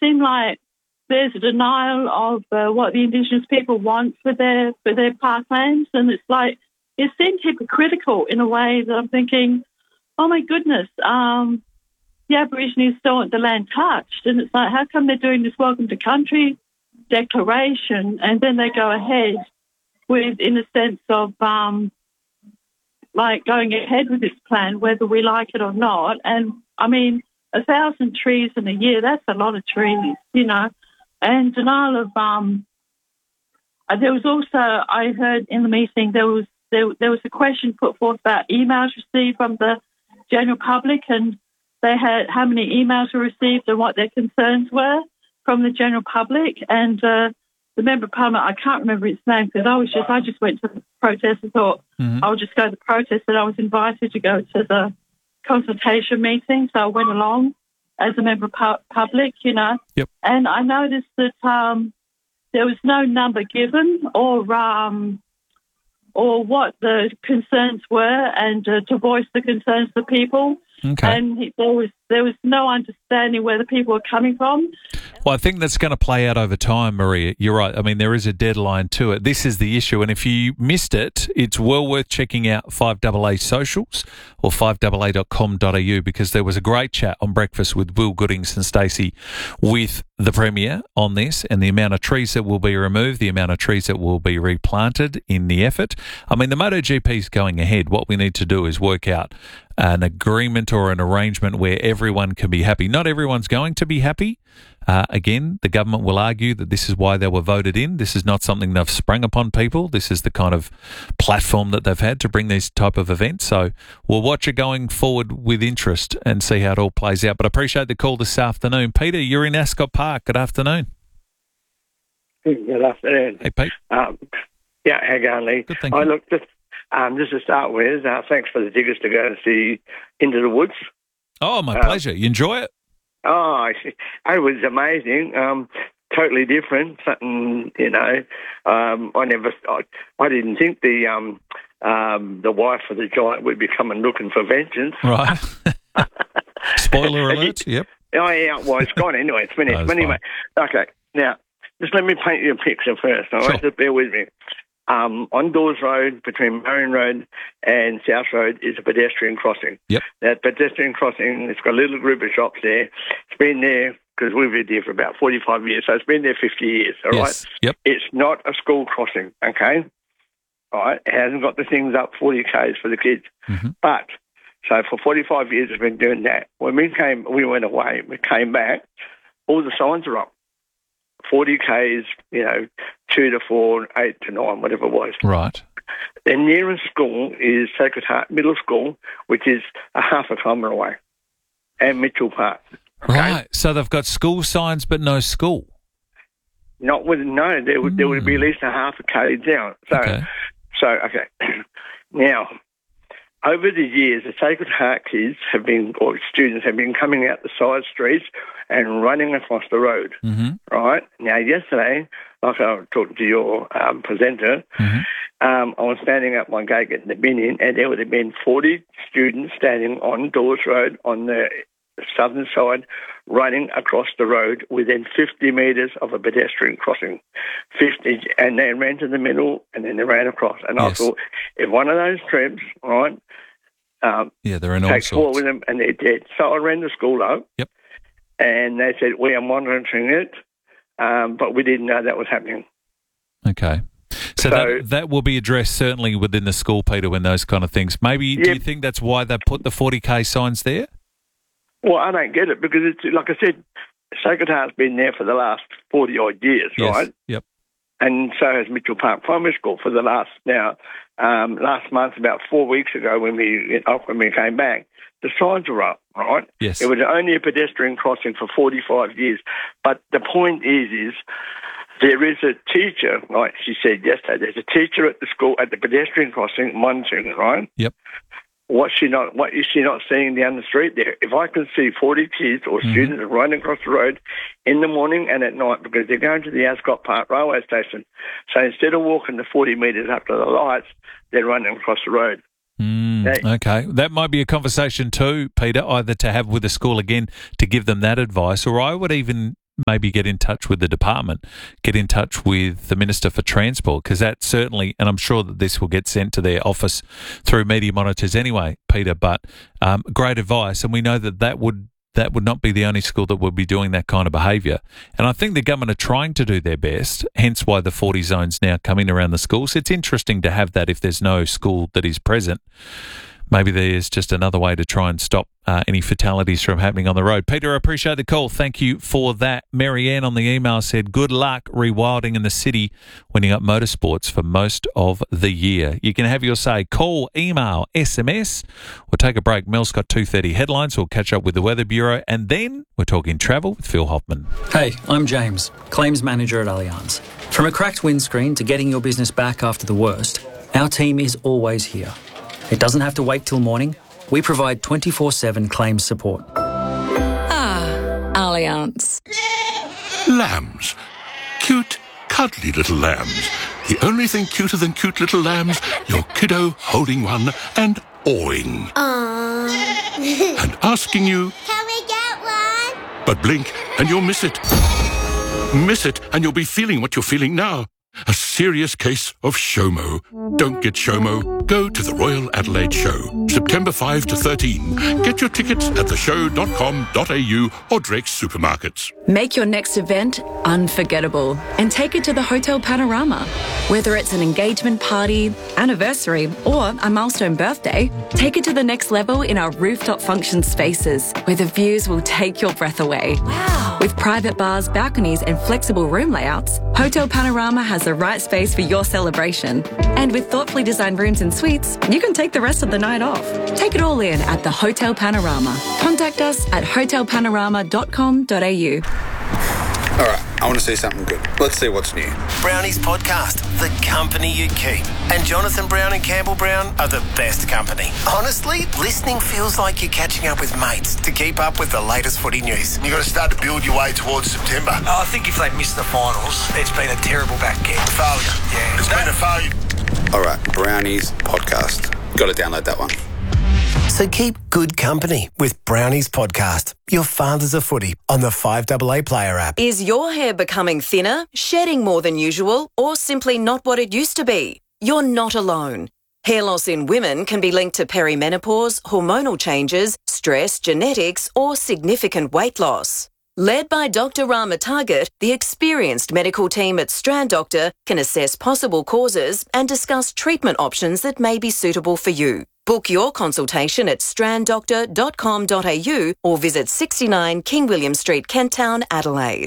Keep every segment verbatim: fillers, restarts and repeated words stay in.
seem like there's a denial of uh, what the Indigenous people want for their for their parklands, and it's like it seems hypocritical in a way that I'm thinking, oh my goodness, um, the Aborigines don't want the land touched, and it's like, how come they're doing this Welcome to Country declaration, and then they go ahead with, in a sense of, um, like going ahead with this plan, whether we like it or not. And I mean, a thousand trees in a year, that's a lot of trees, you know. And denial of, um, uh, there was also, I heard in the meeting, there was there, there was a question put forth about emails received from the general public, and they had how many emails were received and what their concerns were from the general public. And uh, the member of parliament, I can't remember his name because I was just I just went to the protest and thought mm-hmm. I'll just go to the protest, and I was invited to go to the consultation meeting, so I went along as a member of pu- public, you know. Yep. And I noticed that um, there was no number given or um, or what the concerns were, and uh, to voice the concerns of the people. Okay. And he, there was there was no understanding where the people were coming from. Well, I think that's going to play out over time, Maria. You're right. I mean, there is a deadline to it. This is the issue. And if you missed it, it's well worth checking out five A A socials or five A A dot com dot a u, because there was a great chat on breakfast with Will Goodings and Stacey with the Premier on this, and the amount of trees that will be removed, the amount of trees that will be replanted in the effort. I mean, the MotoGP is going ahead. What we need to do is work out an agreement or an arrangement where everyone can be happy. Not everyone's going to be happy. Uh, again, the government will argue that this is why they were voted in. This is not something they've sprung upon people. This is the kind of platform that they've had to bring these type of events. So we'll watch it going forward with interest and see how it all plays out. But I appreciate the call this afternoon. Peter, you're in Ascot Park. Good afternoon. Good afternoon. Hey, Pete. Um, yeah, how you going, Lee? Good, thank I you. look, just, um, just to start with, uh, thanks for the tickets to go to see Into the Woods. Oh, my um, pleasure. You enjoy it? Oh, it was amazing. Um, totally different. Something, you know, um, I never, I, I didn't think the um, um, the wife of the giant would be coming looking for vengeance. Right. Spoiler alert. Yep. Oh, yeah, well, it's gone anyway. It's finished. No, But anyway, fine. okay. Now, just let me paint you a picture first, all right? Sure. Just bear with me. Um, on Dawes Road, between Marion Road and South Road, is a pedestrian crossing. Yep. That pedestrian crossing, it's got a little group of shops there. It's been there because we've lived here for about forty-five years, so it's been there fifty years, all Yes. right? Yep. It's not a school crossing, okay? All right? It hasn't got the things up forty kays for the kids. Mm-hmm. But, so for forty-five years, it's been doing that. When we came, we went away, we came back, all the signs are up. forty kays, you know, two to four, eight to nine, whatever it was. Right. The nearest school is Sacred Heart Middle School, which is a half a kilometre away, and Mitchell Park. Okay? Right. So they've got school signs but no school. Not with no, there would there would be at least a half a k down. So, Okay. so okay. Now, over the years, the Sacred Heart kids have been, or students have been coming out the side streets and running across the road. Mm-hmm. Right? Now, yesterday, like I was talking to your um, presenter, Mm-hmm. um, I was standing at my gate getting the bin in, and there would have been forty students standing on Dawes Road on the southern side, running across the road within fifty metres of a pedestrian crossing. fifty, and they ran to the middle, and then they ran across. And Yes. I thought, if one of those trips, right, um, Yeah, they're in all takes four sorts. with them, and they're dead. So I ran the school up. Yep. And they said, we are monitoring it, um, but we didn't know that was happening. Okay. So, So- that, that will be addressed certainly within the school, Peter, when those kind of things. Maybe, do Yep. you think that's why they put the forty k signs there? Well, I don't get it because, it's like I said, Sacred Heart's been there for the last forty-odd years, Yes. right? Yep. And so has Mitchell Park Primary School for the last, now, um, last month, about four weeks ago when we when we came back, the signs were up, right? Yes. It was only a pedestrian crossing for forty-five years. But the point is, is there is a teacher, like she said yesterday, there's a teacher at the school, at the pedestrian crossing, monitoring it, right? Yep. What's she not? What is she not seeing down the street there? If I can see forty kids or Mm-hmm. students running across the road in the morning and at night because they're going to the Ascot Park railway station, so instead of walking the forty metres up to the lights, they're running across the road. Mm, They- okay. That might be a conversation too, Peter, either to have with the school again to give them that advice, or I would even maybe get in touch with the department, get in touch with the Minister for Transport, because that certainly, and I'm sure that this will get sent to their office through media monitors anyway, Peter, but um, great advice. And we know that that would that would not be the only school that would be doing that kind of behaviour. And I think the government are trying to do their best, hence why the forty zones now coming around the schools. It's interesting to have that if there's no school that is present. Maybe there's just another way to try and stop uh, any fatalities from happening on the road. Peter, I appreciate the call. Thank you for that. Marianne on the email said, good luck rewilding in the city when you got motorsports for most of the year. You can have your say. Call, email, S M S. We'll take a break. Mel's got two thirty headlines. We'll catch up with the Weather Bureau. And then we're talking travel with Phil Hoffman. Hey, I'm James, Claims Manager at Allianz. From a cracked windscreen to getting your business back after the worst, our team is always here. It doesn't have to wait till morning. We provide twenty-four seven claims support. Ah, Allianz. Lambs. Cute, cuddly little lambs. The only thing cuter than cute little lambs, your kiddo holding one and awing. Aww. And asking you, can we get one? But blink and you'll miss it. Miss it and you'll be feeling what you're feeling now. A serious case of SHOMO. Don't get SHOMO. Go to the Royal Adelaide Show, September fifth to thirteen. Get your tickets at the show dot com dot a u or Drake's supermarkets. Make your next event unforgettable and take it to the Hotel Panorama. Whether it's an engagement party, anniversary, or a milestone birthday, take it to the next level in our rooftop function spaces, where the views will take your breath away. Wow. With private bars, balconies, and flexible room layouts, Hotel Panorama has the right space for your celebration. And with thoughtfully designed rooms and suites, you can take the rest of the night off. Take it all in at the Hotel Panorama. Contact us at hotel panorama dot com dot a u. All right, I want to see something good. Let's see what's new. Brownies Podcast, the company you keep. And Jonathan Brown and Campbell Brown are the best company. Honestly, listening feels like you're catching up with mates to keep up with the latest footy news. You've got to start to build your way towards September. Oh, I think if they miss the finals, it's been a terrible back kick. Failure. Yeah. It's been a failure. All right, Brownies Podcast. Got to download that one. So keep good company with Brownies Podcast, your fathers of footy, on the five A A Player app. Is your hair becoming thinner, shedding more than usual, or simply not what it used to be? You're not alone. Hair loss in women can be linked to perimenopause, hormonal changes, stress, genetics, or significant weight loss. Led by Doctor Rama Target, the experienced medical team at Strand Doctor can assess possible causes and discuss treatment options that may be suitable for you. Book your consultation at strand doctor dot com dot a u or visit sixty-nine King William Street, Kent Town, Adelaide.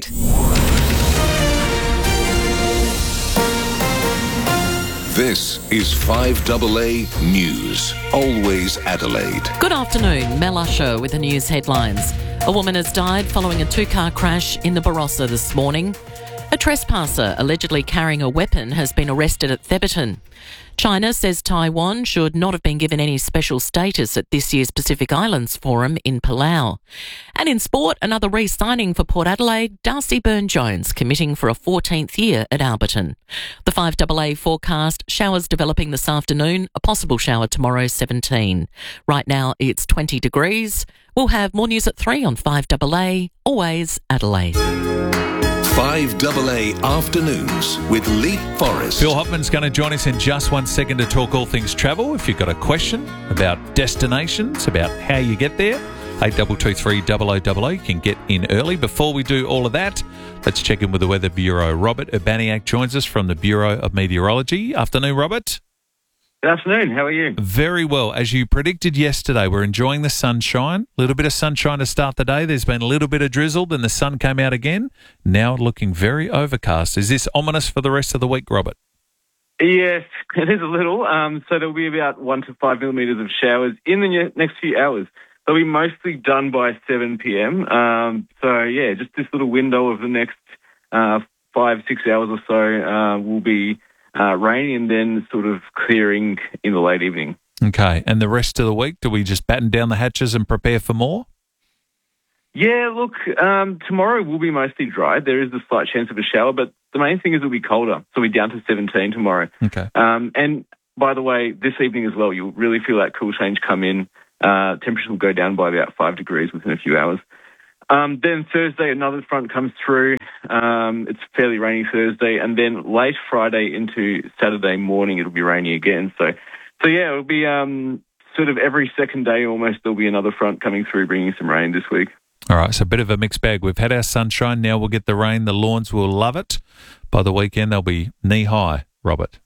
This is five A A News. Always Adelaide. Good afternoon. Mel Usher with the news headlines. A woman has died following a two-car crash in the Barossa this morning. A trespasser allegedly carrying a weapon has been arrested at Theberton. China says Taiwan should not have been given any special status at this year's Pacific Islands Forum in Palau. And in sport, another re-signing for Port Adelaide, Darcy Byrne-Jones committing for a fourteenth year at Alberton. The five A A forecast, showers developing this afternoon, a possible shower tomorrow, seventeen. Right now it's twenty degrees. We'll have more news at three on five A A, always Adelaide. five A A Afternoons with Leap Forest. Phil Hoffman's going to join us in just one second to talk all things travel. If you've got a question about destinations, about how you get there, eight two two three double oh double oh, you can get in early. Before we do all of that, let's check in with the Weather Bureau. Robert Urbaniak joins us from the Bureau of Meteorology. Afternoon, Robert. Good afternoon. How are you? Very well. As you predicted yesterday, we're enjoying the sunshine. A little bit of sunshine to start the day. There's been a little bit of drizzle, then the sun came out again. Now looking very overcast. Is this ominous for the rest of the week, Robert? Yes, it is a little. Um, so there'll be about one to five millimetres of showers in the next few hours. They'll be mostly done by seven p.m. Um, so, yeah, just this little window of the next uh, five, six hours or so uh, will be Uh, rainy and then sort of clearing in the late evening. Okay. And the rest of the week, do we just batten down the hatches and prepare for more? Yeah, look, um, tomorrow will be mostly dry. There is a slight chance of a shower, but the main thing is it'll be colder. So we'll be down to seventeen tomorrow. Okay. Um, and by the way, this evening as well, you'll really feel that cool change come in. Uh, temperatures will go down by about five degrees within a few hours. Um, then Thursday, another front comes through. Um, it's fairly rainy Thursday, and then late Friday into Saturday morning, it'll be rainy again. So, so yeah, it'll be um, sort of every second day almost. There'll be another front coming through, bringing some rain this week. All right, so a bit of a mixed bag. We've had our sunshine. Now we'll get the rain. The lawns will love it. By the weekend, they'll be knee high, Robert.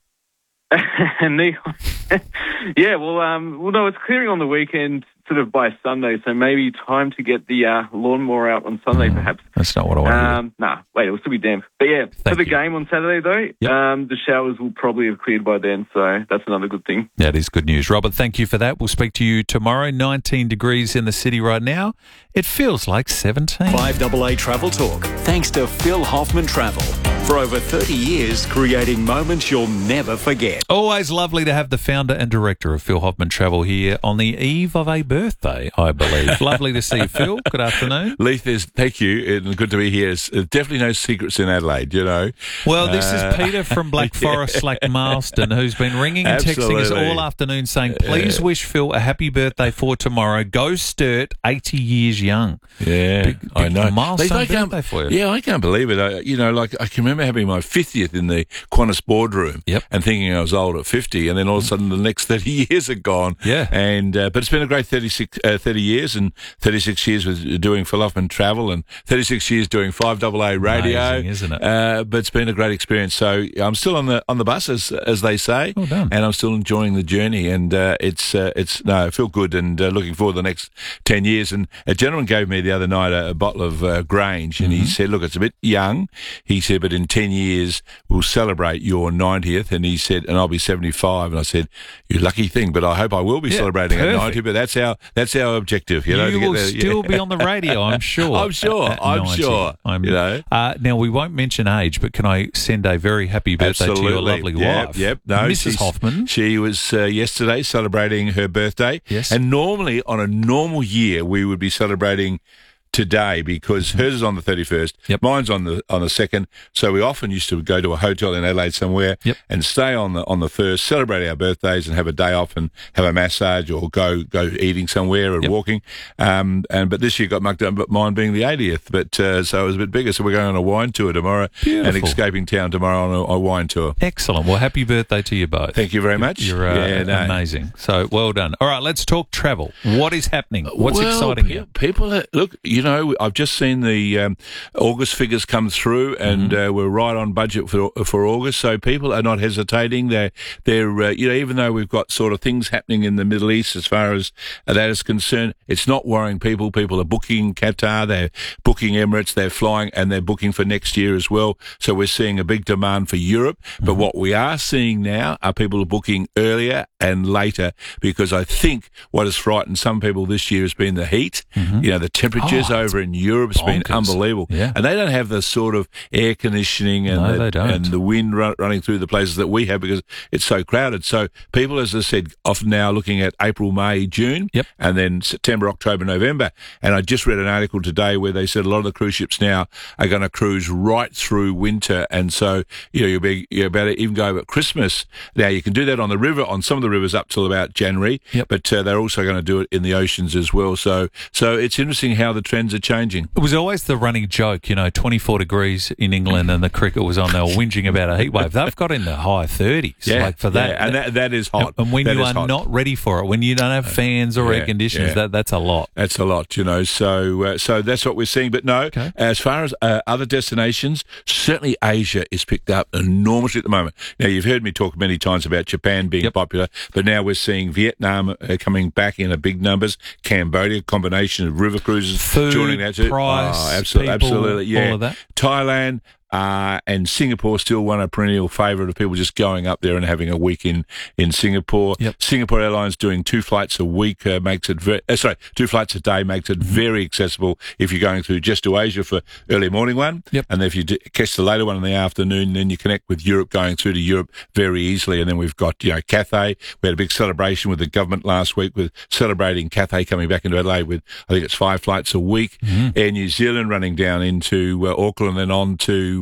knee high. yeah, well, um, well, no, it's clearing on the weekend, sort of by Sunday. So maybe time to get the uh, lawnmower out on Sunday, mm, perhaps. That's not what I want um, to do. Nah, wait, it'll still be damp. But yeah, Thank for the you. game on Saturday, though, yep. um, the showers will probably have cleared by then. So that's another good thing. That is good news. Robert, thank you for that. We'll speak to you tomorrow. nineteen degrees in the city right now. It feels like seventeen. five double A Travel Talk, thanks to Phil Hoffman Travel. For over thirty years, creating moments you'll never forget. Always lovely to have the founder and director of Phil Hoffman Travel here on the eve of a birthday, I believe. Lovely to see you, Phil. Good afternoon. Leith, is, thank you, and good to be here. It's definitely no secrets in Adelaide, you know. Well, this uh, is Peter from Black Forest, Slack Marston, who's been ringing and Absolutely. texting us all afternoon saying, please uh, wish Phil a happy birthday for tomorrow. Go Sturt, eighty years young. Yeah, big, big I know. Milestone Leith, I birthday for you. Yeah, I can't believe it. I, you know, like I can remember having my fiftieth in the Qantas boardroom yep. and thinking I was old at fifty, and then all of a sudden the next thirty years are gone. Yeah. And uh, but it's been a great thirty-six, uh, thirty years, and thirty-six years with doing Phil Hoffman Travel, and thirty-six years doing five double A radio. Amazing, isn't it? Uh, but it's been a great experience. So I'm still on the on the bus, as as they say, well done. And I'm still enjoying the journey. And uh, it's uh, it's no, I feel good, and uh, looking forward to the next ten years. And a gentleman gave me the other night a, a bottle of uh, Grange, and mm-hmm. he said, "Look, it's a bit young." He said, "But in ten years we'll celebrate your ninetieth." And he said, "And I'll be seventy-five." And I said, "You lucky thing, but I hope I will be yeah, celebrating perfect. at ninety." But that's our that's our objective, you know. You to will get there, still yeah. be on the radio, I'm sure. I'm sure. At, at I'm ninety. sure. I'm, you know. Uh, now we won't mention age, but can I send a very happy birthday Absolutely. to your lovely yep, wife, Yep. No, Missus Hoffman? She was uh, yesterday celebrating her birthday. Yes. And normally on a normal year we would be celebrating today because hers is on the thirty-first, yep. mine's on the on the second. So we often used to go to a hotel in Adelaide somewhere yep. and stay on the on the first, celebrate our birthdays and have a day off and have a massage or go go eating somewhere and yep. walking. Um, and but this year got mucked up, but mine being the eightieth. But uh, so it was a bit bigger. So we're going on a wine tour tomorrow. Beautiful. And escaping town tomorrow on a, a wine tour. Excellent. Well, happy birthday to you both. Thank you very much. You're uh, yeah, no. amazing. So well done. All right, let's talk travel. What is happening? What's well, exciting pe- you? People, are, look, you know, I've just seen the um, August figures come through, and mm-hmm. uh, we're right on budget for for August. So people are not hesitating. They're they're uh, you know, even though we've got sort of things happening in the Middle East as far as uh, that is concerned, it's not worrying people. People are booking Qatar, they're booking Emirates, they're flying, and they're booking for next year as well. So we're seeing a big demand for Europe. Mm-hmm. But what we are seeing now are people booking earlier and later, because I think what has frightened some people this year has been the heat. Mm-hmm. You know, the temperatures oh, over in Europe has been unbelievable. Yeah. And they don't have the sort of air conditioning and, no, the, they don't. and the wind run, running through the places that we have because it's so crowded. So people, as I said, often now looking at April, May, June, yep. and then September, October, November. And I just read an article today where they said a lot of the cruise ships now are going to cruise right through winter. And so, you know, you'll be you're about to even go over at Christmas. Now, you can do that on the river, on some of the rivers up till about January, yep. but uh, they're also going to do it in the oceans as well. So, so it's interesting how the trends are changing. It was always the running joke, you know, twenty-four degrees in England and the cricket was on, they were whinging about a heat wave. They've got in the high thirties. Yeah, like for that. Yeah, and that, that is hot. And when that you are hot. not ready for it, when you don't have fans or yeah, air conditioners, yeah. that that's a lot. That's a lot, you know. So, uh, so that's what we're seeing. But no, okay. as far as uh, other destinations, certainly Asia is picked up enormously at the moment. Now, you've heard me talk many times about Japan being yep. popular, but now we're seeing Vietnam uh, coming back in a big numbers. Cambodia, combination of river cruises, food, joining that too. price, oh, absolutely, people, absolutely, yeah. all of that. Thailand. Uh, and Singapore still one a perennial favourite of people just going up there and having a week in, in Singapore. Yep. Singapore Airlines doing two flights a week uh, makes it very, uh, sorry, two flights a day makes it mm-hmm. very accessible if you're going through just to Asia for early morning one. Yep. And then if you d- catch the later one in the afternoon, then you connect with Europe going through to Europe very easily. And then we've got, you know, Cathay. We had a big celebration with the government last week with celebrating Cathay coming back into Adelaide with, I think it's five flights a week. Mm-hmm. Air New Zealand running down into uh, Auckland and then on to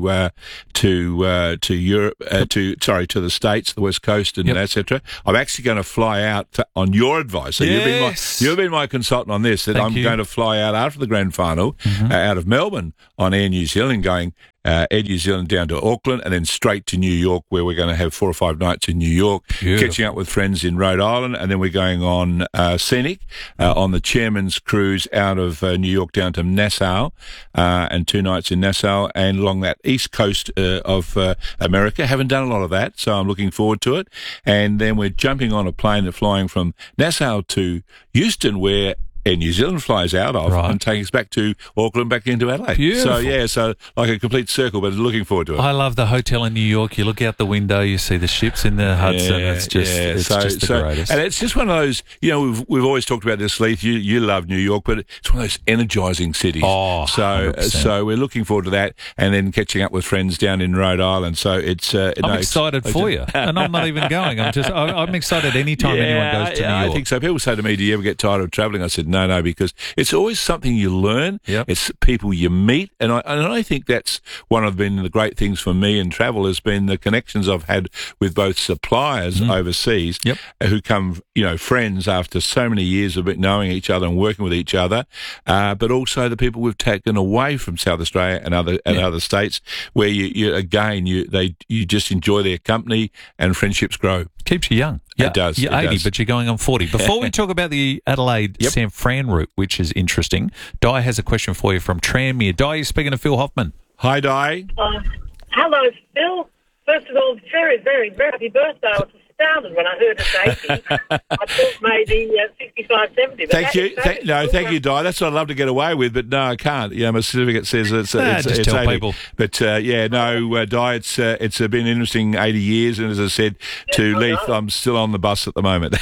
to uh, to uh, to Europe, uh, to sorry, to the States, the West Coast, and Yep. et cetera. I'm actually going to fly out to, on your advice. So you've been my Yes. you've been my consultant on this. That Thank I'm you. going to fly out after the grand final Mhm. uh, out of Melbourne on Air New Zealand, going uh, Air New Zealand down to Auckland, and then straight to New York, where we're going to have four or five nights in New York, Beautiful. catching up with friends in Rhode Island, and then we're going on uh, Scenic uh, on the Chairman's Cruise out of uh, New York down to Nassau, uh, and two nights in Nassau, and along that east coast uh, of uh, America. Haven't done a lot of that, so I'm looking forward to it. And then we're jumping on a plane and flying from Nassau to Houston, where Air New Zealand flies out of, Right. and taking us back to Auckland, back into Adelaide. Beautiful. So, yeah, so like a complete circle, but looking forward to it. I love the hotel in New York. You look out the window, you see the ships in the Hudson. Yeah, it's just, yeah. it's So- just the so- greatest. And it's just one of those, you know, we've we've always talked about this, Leith. You you love New York, but it's one of those energising cities. Oh, so one hundred percent. so we're looking forward to that, and then catching up with friends down in Rhode Island. So it's. Uh, I'm no, it's- excited for you, and I'm not even going. I'm just, I- I'm excited anytime yeah, anyone goes to I, New I York. think so. People say to me, "Do you ever get tired of travelling?" I said, "No, no," because it's always something you learn. Yep. It's people you meet, and I and I think that's one of been the great things for me in travel has been the connections I've had with both suppliers overseas Yep. who come, you know, friends after so many years of knowing each other and working with each other, uh, but also the people we've taken away from South Australia and other and Yeah. other states where you, you again you they you just enjoy their company and friendships grow. Keeps you young. Yeah, It does, You're it eighty, does. but you're going on forty. Before we talk about the Adelaide Yep. San Fran route, which is interesting, Di has a question for you from Tranmere. Di, you're speaking to Phil Hoffman. Hi, Di. Uh, hello, Phil. First of all, very, very, very happy birthday. I was astounded when I heard it's eighty. I thought maybe uh, sixty-five, seventy. But Thank that you. is- that Thank, is no, well thank done. you, Di. That's what I'd love to get away with, but no, I can't. Yeah, my certificate says it's, Nah, it's, just it's tell eighty. people. But uh, yeah, no, uh, Di, it's uh, it's uh, been an interesting eighty years, and as I said to I Leith, know. I'm still on the bus at the moment.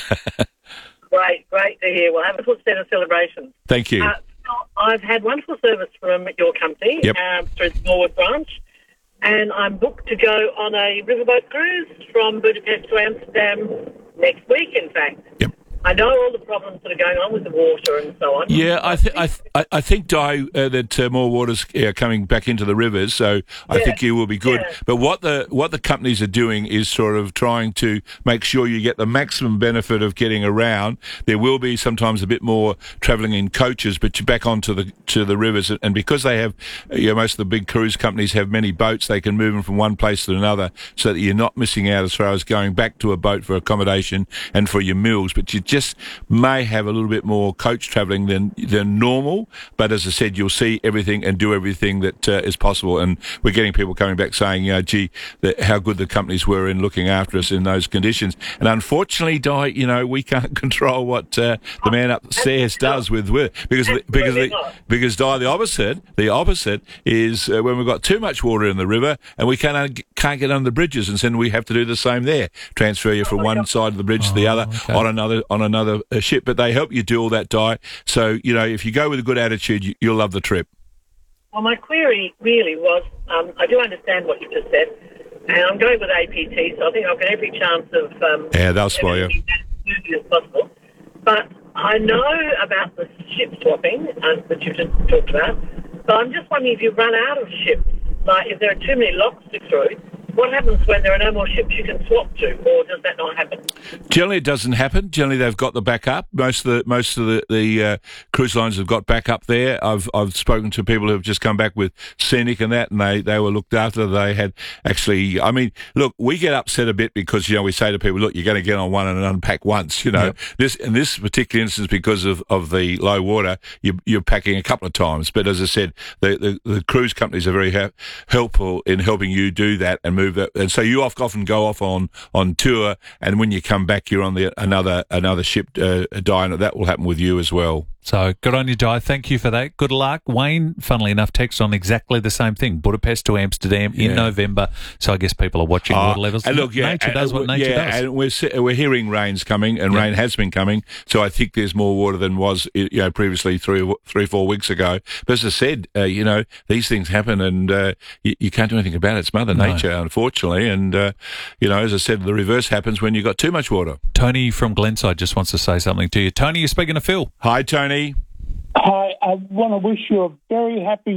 Great, great to hear. We'll have a full set of celebrations. Thank you. Uh, I've had wonderful service from your company Yep. um, through the Norwood branch, and I'm booked to go on a riverboat cruise from Budapest to Amsterdam next week, in fact. Yep. I know all the problems that are going on with the water and so on. Yeah, I, th- I, th- I I think, Di, uh, that uh, more water's uh, coming back into the rivers, so I Yeah, think you will be good. yeah. But what the what the companies are doing is sort of trying to make sure you get the maximum benefit of getting around. There will be sometimes a bit more travelling in coaches, but you're back onto the to the rivers, and because they have, you know, most of the big cruise companies have many boats, they can move them from one place to another, so that you're not missing out as far as going back to a boat for accommodation and for your meals. But you just may have a little bit more coach travelling than than normal. But as I said, you'll see everything and do everything that uh, is possible. And we're getting people coming back saying, you know, gee, that how good the companies were in looking after us in those conditions. And unfortunately, Di, you know, we can't control what uh, the man upstairs does with with because because the, because Di, the opposite the opposite is uh, when we've got too much water in the river and we can't can't get under the bridges, and then we have to do the same there, transfer you from one side of the bridge to the other okay. on another on another uh, ship. But they help you do all that, Di. So you know, if you go with a good attitude, you, you'll love the trip. Well, my query really was, um, I do understand what you just said, and I'm going with A P T, so I think I've got every chance of um, Yeah, they'll spoil you. everything as smoothly as possible. But I know about the ship swapping uh, that you just talked about, but I'm just wondering if you run out of ships, like if there are too many locks to through, what happens when there are no more ships you can swap to, or does that not happen? Generally, it doesn't happen. Generally, they've got the backup. Most of the most of the, the uh, cruise lines have got backup there. I've I've spoken to people who have just come back with Scenic and that, and they, they were looked after. They had actually. I mean, look, we get upset a bit because you know we say to people, look, you're going to get on one and unpack once. You know, Yep. this in this particular instance because of, of the low water, you, you're packing a couple of times. But as I said, the the, the cruise companies are very ha- helpful in helping you do that and move that. And so you often go off on, on tour, and when you come back, you're on the another another ship uh, dying. That will happen with you as well. So good on you, Di. Thank you for that. Good luck. Wayne, funnily enough, texted on exactly the same thing. Budapest to Amsterdam in Yeah. November. So I guess people are watching Oh, water levels. and look, yeah, nature and- does what nature yeah, does. and we're se- we're hearing rain's coming, and Yeah. rain has been coming. So I think there's more water than was you know previously three three four weeks ago. But as I said, uh, you know these things happen, and uh, you, you can't do anything about it. It's Mother No. Nature, unfortunately, and uh, you know as I said, the reverse happens when you've got too much water. Tony from Glenside just wants to say something to you. Tony, you're speaking to Phil. Hi, Tony. Hi, I want to wish you a very happy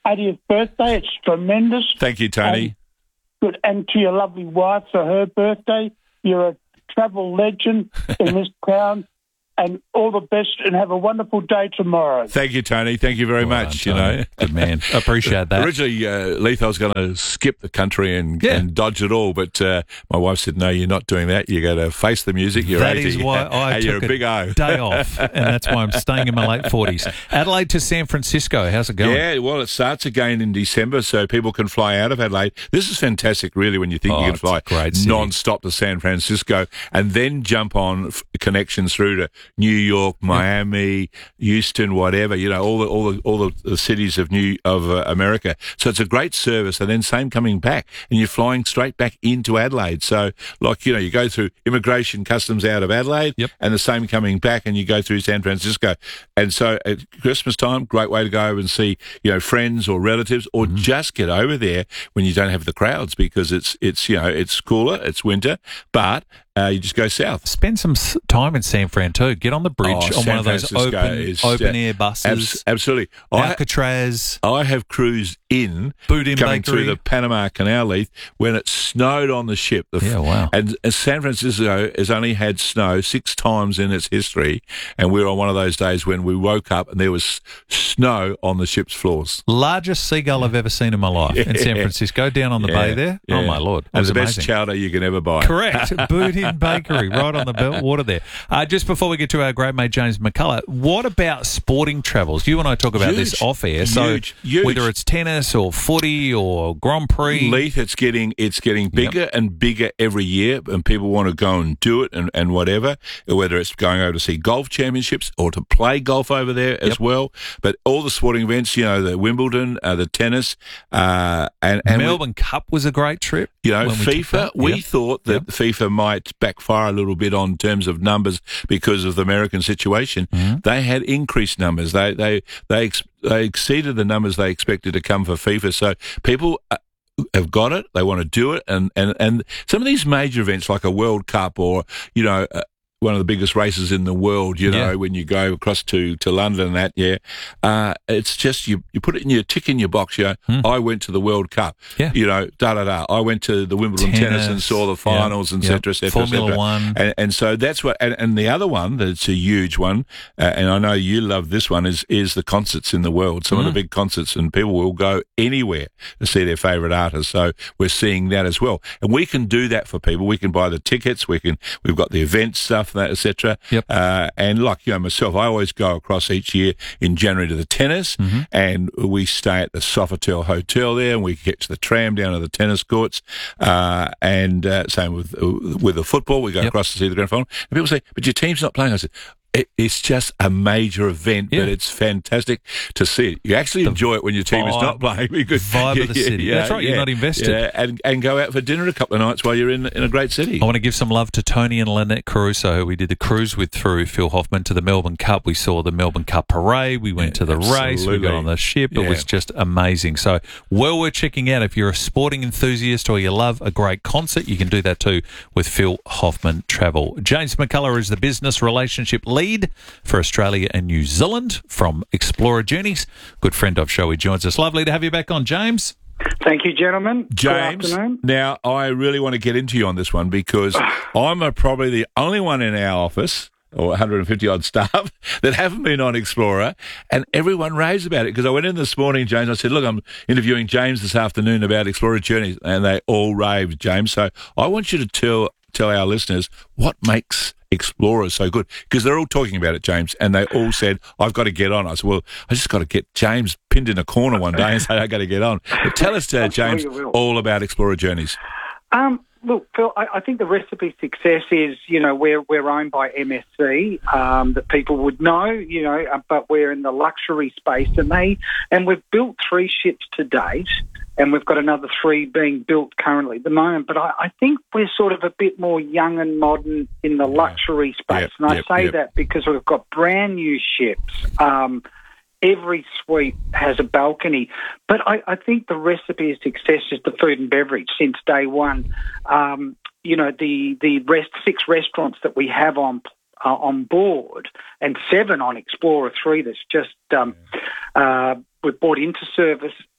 eightieth birthday. It's tremendous. Thank you, Tony. And, good. And to your lovely wife for her birthday. You're a travel legend in this town. And all the best, and have a wonderful day tomorrow. Thank you, Tony. Thank you very well much. Done, you know, good man. Appreciate that. Originally, uh, Leith, I was going to skip the country and, yeah. and dodge it all, but uh, my wife said, "No, you're not doing that. You're going to face the music. You're that eighty. Is why I hey, took you're a big O. day off, and that's why I'm staying in my late forties. Adelaide to San Francisco. How's it going? Yeah, well, it starts again in December, so people can fly out of Adelaide. This is fantastic, really, when you think oh, you can fly great non-stop to San Francisco and then jump on f- connections through to New York, Miami, Houston, whatever, you know, all the all the all the, the cities of New of uh, America. So it's a great service, and then same coming back, and you're flying straight back into Adelaide. So, like you know, you go through immigration, customs out of Adelaide, yep. and the same coming back, and you go through San Francisco. And so at Christmas time, great way to go over and see you know friends or relatives, or mm-hmm. just get over there when you don't have the crowds because it's it's you know it's cooler, it's winter, but. Uh, you just go south. Spend some time in San Fran too. Get on the bridge oh, on San one of those Francisco open, is, open uh, air buses. Abs- absolutely. Alcatraz. I, I have cruised in, Boudin coming Bakery. through the Panama Canal, Leith, when it snowed on the ship. The yeah, wow. And, and San Francisco has only had snow six times in its history, and we were on one of those days when we woke up and there was snow on the ship's floors. Largest seagull I've ever seen in my life yeah. in San Francisco, down on the yeah. bay there. Yeah. Oh, my Lord. And the amazing. best chowder you can ever buy. Correct. Boudin Bakery, right on the belt water there. Uh, just before we get to our great mate James McCullough, what about sporting travels? You and I talk about huge, this off air. So huge, huge. whether it's tennis or footy or Grand Prix, Leith, it's getting it's getting bigger yep. and bigger every year, and people want to go and do it and, and whatever. Whether it's going over to see golf championships or to play golf over there as yep. well. But all the sporting events, you know, the Wimbledon, uh, the tennis, uh, and, and Melbourne we, Cup was a great trip. You know, we FIFA. We yep. thought that yep. FIFA might backfire a little bit on terms of numbers because of the American situation. Mm-hmm. They had increased numbers. They they they ex- they exceeded the numbers they expected to come for FIFA. So people have got it. They want to do it, and and and some of these major events like a World Cup or you know. Uh, one of the biggest races in the world, you know, yeah. when you go across to, to London and that, yeah. Uh, it's just, you, you put it in your tick in your box, you know, hmm. I went to the World Cup, yeah. you know, da-da-da. I went to the Wimbledon tennis, tennis and saw the finals, yeah. et cetera, et cetera, Formula et cetera. One. And, and so that's what, and, and the other one that's a huge one, uh, and I know you love this one, is is the concerts in the world, some mm. of the big concerts, and people will go anywhere to see their favourite artists. So we're seeing that as well. And we can do that for people. We can buy the tickets, we can, we've got the event stuff, et cetera. Yep. Uh, and like, you know, myself, I always go across each year in January to the tennis, mm-hmm. and we stay at the Sofitel Hotel there, and we get to the tram down to the tennis courts. Uh, and uh, same with with the football, we go yep. across to see the grand final. And people say, but your team's not playing. I said, It, it's just a major event, yeah. but it's fantastic to see it. You actually the enjoy it when your team vibe, is not playing. Because vibe yeah, of the city. Yeah, That's right, yeah, you're not invested. Yeah, and, and go out for dinner a couple of nights while you're in in a great city. I want to give some love to Tony and Lynette Caruso, who we did the cruise with through Phil Hoffman to the Melbourne Cup. We saw the Melbourne Cup parade. We went yeah, to the absolutely. race. We got on the ship. It yeah. was just amazing. So well worth checking out. If you're a sporting enthusiast or you love a great concert, you can do that too with Phil Hoffman Travel. James McCullough is the business relationship lead for Australia and New Zealand from Explorer Journeys. Good friend of show. He joins us. Lovely to have you back on, James. Thank you, gentlemen. James, Good afternoon. Now I really want to get into you on this one because I'm a, probably the only one in our office, or one hundred fifty odd staff, that haven't been on Explorer, and everyone raves about it. Because I went in this morning, James, I said, look, I'm interviewing James this afternoon about Explorer Journeys, and they all raved, James. So I want you to tell tell our listeners what makes Explorer so good, because they're all talking about it, James, and they all said, I've got to get on. I said, well, I just got to get James pinned in a corner one day and say, I've got to get on. But tell us, uh, James, all about Explorer Journeys. Um, look, Phil, I, I think the recipe for success is, you know, we're, we're owned by M S C, um, that people would know, you know, uh, but we're in the luxury space, and they, and we've built three ships to date, and we've got another three being built currently at the moment. But I, I think we're sort of a bit more young and modern in the luxury space. Yep, and I yep, say yep. that because we've got brand new ships. Um, every suite has a balcony. But I, I think the recipe of success is the food and beverage since day one. Um, you know, the, the rest, six restaurants that we have on uh, on board, and seven on Explorer three that's just um, uh, we've brought into service,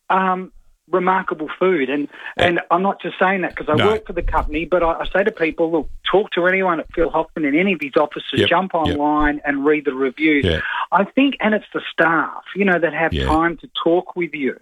um, remarkable food. And, and I'm not just saying that because I No. work for the company, but I, I say to people, look, talk to anyone at Phil Hoffman in any of his offices, Yep, jump online yep. and read the reviews. Yeah. I think, and it's the staff, you know, that have Yeah. time to talk with you.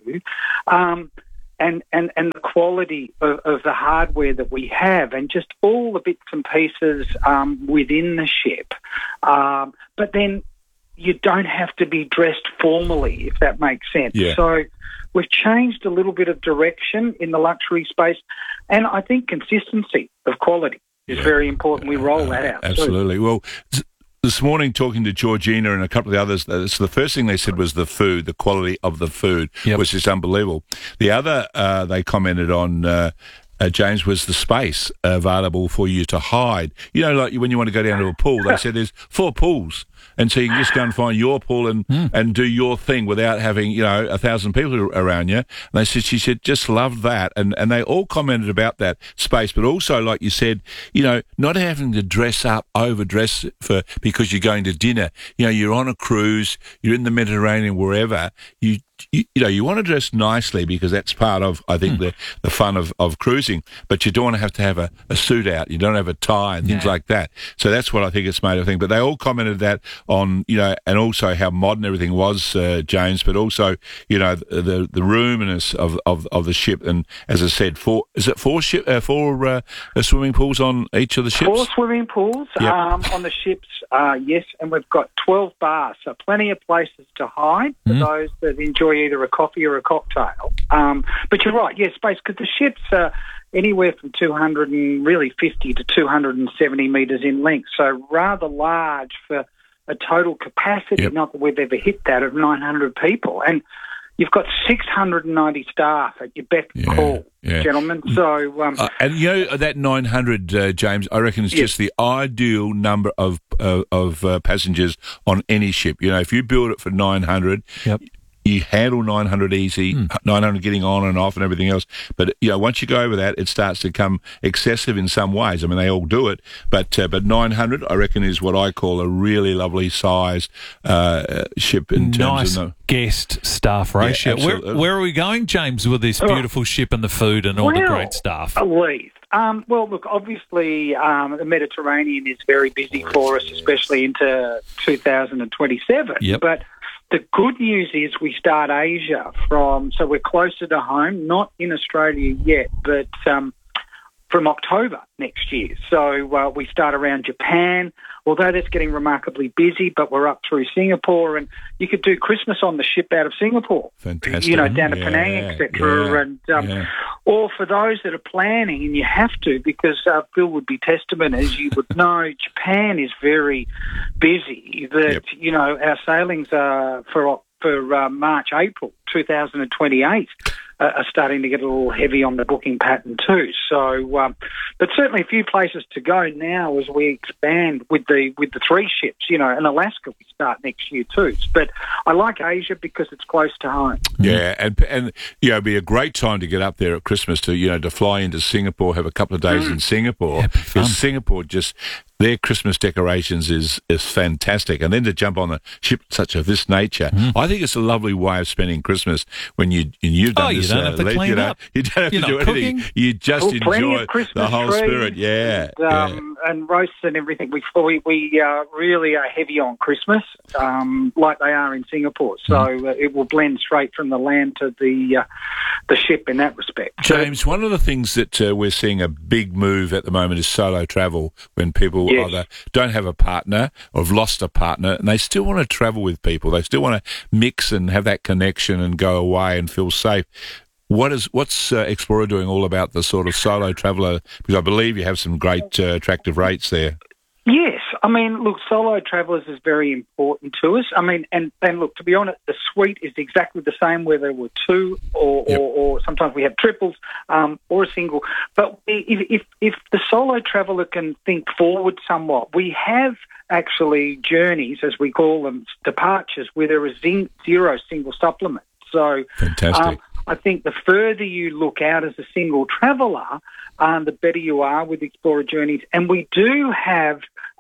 Um, And, and, and the quality of, of the hardware that we have and just all the bits and pieces um, within the ship. Um, but then you don't have to be dressed formally, if that makes sense. Yeah. So we've changed a little bit of direction in the luxury space, and I think consistency of quality is Yeah. very important. We roll that out. too. Absolutely. Well, s- this morning talking to Georgina and a couple of the others, uh, so the first thing they said was the food, the quality of the food Yep. was just unbelievable. The other uh, they commented on, uh, uh, James, was the space available for you to hide. You know, like when you want to go down to a pool, they said there's four pools. And so you can just go and find your pool and, Mm. and do your thing without having, you know, a thousand people around you. And they said, she said, just love that. And, and they all commented about that space, but also, like you said, you know, not having to dress up, overdress for, because you're going to dinner. You know, you're on a cruise, you're in the Mediterranean, wherever, you, you, you know, you want to dress nicely because that's part of, I think, mm. the, the fun of, of cruising, but you don't want to have to have a, a suit out. You don't have a tie and things Yeah. like that. So that's what I think it's made of thing. But they all commented that on, you know, and also how modern everything was, uh, James, but also, you know, the the, the roominess of, of, of the ship. And as I said, four, is it four ship, uh, four uh, swimming pools on each of the ships? Four swimming pools Yep. um, on the ships, uh, yes, and we've got twelve bars, so plenty of places to hide for Mm. those that enjoy either a coffee or a cocktail. Um, but you're right, yes, space, because the ships are anywhere from two hundred and really fifty to two hundred seventy metres in length, so rather large for a total capacity, Yep. not that we've ever hit that, of nine hundred people. And you've got six hundred ninety staff at your beck and Yeah, call, yeah. gentlemen. So, um, Uh, and you know that nine hundred, uh, James, I reckon is Yes. just the ideal number of uh, of uh, passengers on any ship. You know, if you build it for nine hundred, Yep. you handle nine hundred easy, Mm. nine hundred getting on and off and everything else. But, you know, once you go over that, it starts to become excessive in some ways. I mean, they all do it. But uh, but nine hundred, I reckon, is what I call a really lovely size uh, ship in terms Nice of... The, guest staff ratio. where, absolutely. where are we going, James, with this Oh. beautiful ship and the food and all the Well, great stuff? Leith. Um, well, look, obviously um, the Mediterranean is very busy for us, especially into two thousand twenty-seven. Yep. But the good news is we start Asia from, so we're closer to home, not in Australia yet, but um, from October next year. So uh, we start around Japan, although that's getting remarkably busy, but we're up through Singapore, and you could do Christmas on the ship out of Singapore. Fantastic. You know, down to Yeah, Penang, et cetera. yeah, and um, yeah. or for those that are planning, and you have to, because uh, Bill would be testament, as you would know, Japan is very busy. That Yep. you know, our sailings are for for uh, March, April, two thousand twenty-eight. Uh, are starting to get a little heavy on the booking pattern too. So, um, but certainly a few places to go now as we expand with the with the three ships. You know, in Alaska we start next year too. But I like Asia because it's close to home. Yeah, and and you know, it'd be a great time to get up there at Christmas to you know to fly into Singapore, have a couple of days Mm. in Singapore. Because Singapore just their Christmas decorations is is fantastic, and then to jump on a ship such of this nature, Mm. I think it's a lovely way of spending Christmas when you and you've done Oh, you this. don't have to Lee, clean you know, up. You don't have You're to do not anything. cooking. You just Well, plenty enjoy of Christmas the whole trees spirit. Yeah, and, yeah. um, and roasts and everything. We we, we uh, really are heavy on Christmas, um, like they are in Singapore. So Mm. uh, it will blend straight from the land to the uh, the ship in that respect. James, one of the things that uh, we're seeing a big move at the moment is solo travel, when people Yes. either don't have a partner or have lost a partner and they still want to travel with people. They still want to mix and have that connection and go away and feel safe. What is what's uh, Explorer doing all about the sort of solo traveller? Because I believe you have some great uh, attractive rates there. Yes, I mean, look, solo travellers is very important to us. I mean, and, and look, to be honest, the suite is exactly the same whether we're two or, Yep. or, or sometimes we have triples um, or a single. But if, if, if the solo traveller can think forward somewhat, we have actually journeys, as we call them, departures, where there is zin- zero single supplement. So Fantastic. um, I think the further you look out as a single traveller, um, the better you are with Explorer Journeys. And we do have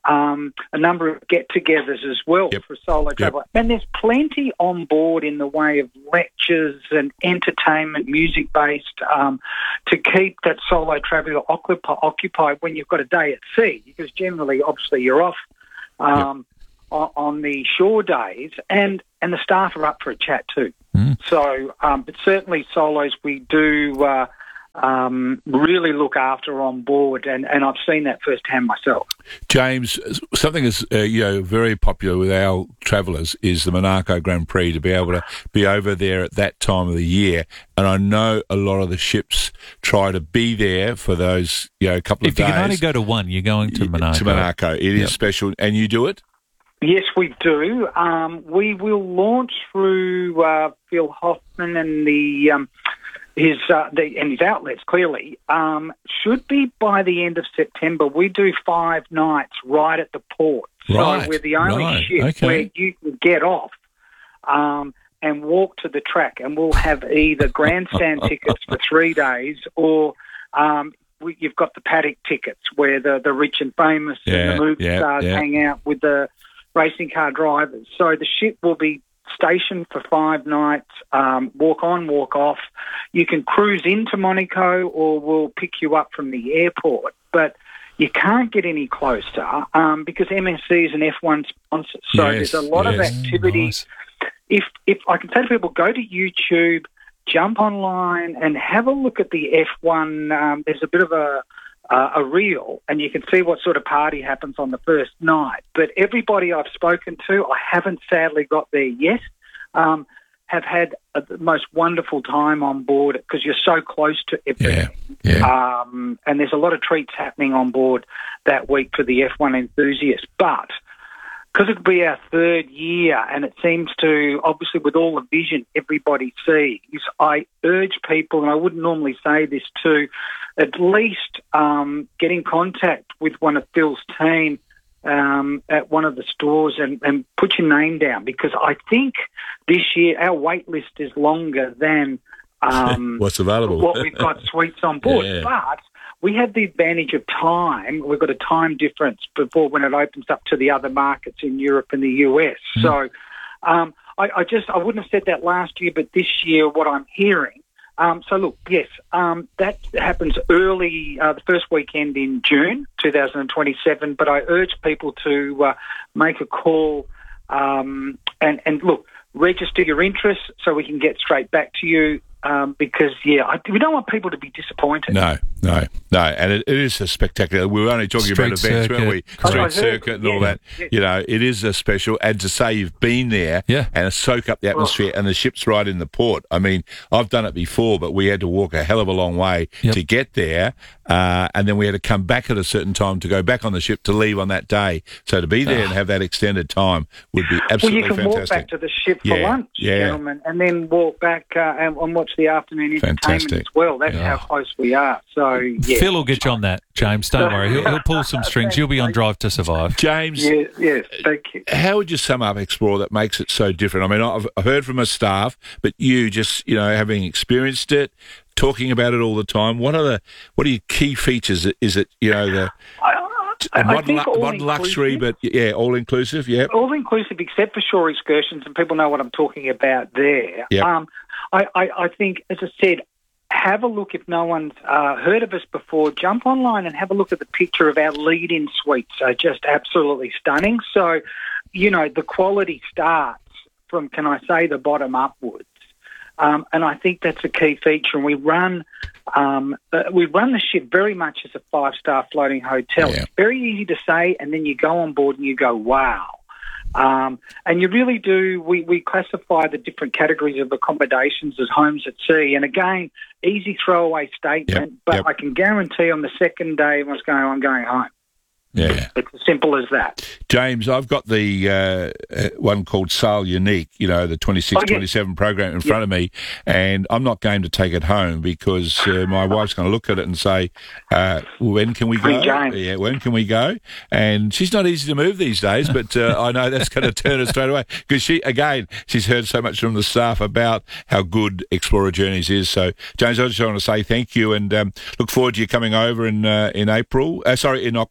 um, a number of get-togethers as well yep. for solo yep. travel. And there's plenty on board in the way of lectures and entertainment, music-based, um, to keep that solo traveller occupied when you've got a day at sea, because generally, obviously, you're off um, yep. on the shore days, and, and the staff are up for a chat too. Mm. So, um, but certainly solos we do uh, um, really look after on board, and, and I've seen that firsthand myself. James, something that's uh, you know very popular with our travellers is the Monaco Grand Prix, to be able to be over there at that time of the year. And I know a lot of the ships try to be there for those you know couple of if days. If you can only go to one, you're going to Monaco. To Monaco. It yep. is special, and you do it? Yes, we do. Um, we will launch through uh, Phil Hoffman and the um, his uh, the, and his outlets. Clearly, um, should be by the end of September. We do five nights right at the port, right, so we're the only right. ship okay. where you can get off um, and walk to the track, and we'll have either grandstand tickets for three days or. Um, we, you've got the paddock tickets where the, the rich and famous yeah, and the movie yeah, stars yeah. hang out with the racing car drivers. So the ship will be stationed for five nights, um, walk on, walk off. You can cruise into Monaco or we'll pick you up from the airport. But you can't get any closer um, because M S C is an F one sponsor. So yes, there's a lot yes. of activity. Nice. If, if I can say to people, go to YouTube, jump online and have a look at the F one. Um, there's a bit of a uh, a reel, and you can see what sort of party happens on the first night. But everybody I've spoken to, I haven't sadly got there yet, um, have had a, the most wonderful time on board because you're so close to everything. Yeah, yeah. Um, and there's a lot of treats happening on board that week for the F one enthusiasts. But because it'll be our third year, and it seems to, obviously with all the vision everybody sees, I urge people, and I wouldn't normally say this, to at least um, get in contact with one of Phil's team um, at one of the stores and, and put your name down, because I think this year our wait list is longer than um, what's available. what we've got suites on board. Yeah. But we have the advantage of time. We've got a time difference before when it opens up to the other markets in Europe and the U S. Mm. So um, I, I just I wouldn't have said that last year, but this year what I'm hearing. Um, so look, yes, um, that happens early, uh, the first weekend in June two thousand twenty-seven. But I urge people to uh, make a call um, and and look, register your interest so we can get straight back to you. Um, because, yeah, I, we don't want people to be disappointed. No, no, no. And it, it is a spectacular. We were only talking Street about events, circuit. weren't we? Oh, Street I heard. circuit and Yeah. all that. Yeah. You know, it is a special. And to say you've been there yeah. and soak up the atmosphere, oh. and the ship's right in the port. I mean, I've done it before, but we had to walk a hell of a long way yep. to get there. Uh, and then we had to come back at a certain time to go back on the ship to leave on that day. So to be there oh. and have that extended time would be absolutely fantastic. Well, you can fantastic. walk back to the ship yeah. for lunch, yeah. gentlemen, and then walk back uh, and, and watch the afternoon entertainment Fantastic. as well. That's yeah. how close we are. So, yeah. Phil will get you on that, James. Don't worry. He'll, he'll pull some strings. You'll be on Drive to Survive. James, yes, yes, thank you. How would you sum up Explore that makes it so different? I mean, I've, I've heard from a staff, but you just, you know, having experienced it, talking about it all the time, what are the what are your key features? Is it, you know, the I, I modern, think lu- modern luxury, but yeah, all inclusive, yeah. All inclusive, except for shore excursions, and people know what I'm talking about there. Yep. Um, I, I, I think, as I said, have a look if no one's uh, heard of us before. Jump online and have a look at the picture of our lead-in suites. Are just absolutely stunning. So, you know, the quality starts from, can I say, the bottom upwards. Um, and I think that's a key feature. And we run um, uh, we run the ship very much as a five-star floating hotel. Yeah. It's very easy to say, and then you go on board and you go, wow. Um, and you really do, we, we classify the different categories of accommodations as homes at sea. And again, easy throwaway statement, Yep, but yep. I can guarantee on the second day everyone's going, I'm going home. Yeah. It's as simple as that. James, I've got the uh, uh, one called Sail Unique, you know, the twenty-six twenty-seven program in Yeah. front of me, and I'm not going to take it home because uh, my wife's going to look at it and say, uh, when can we go? Ring James. Yeah, when can we go? And she's not easy to move these days, but uh, I know that's going to turn her straight away because she, again, she's heard so much from the staff about how good Explorer Journeys is. So, James, I just want to say thank you and um, look forward to you coming over in uh, in April, uh, sorry, in October for the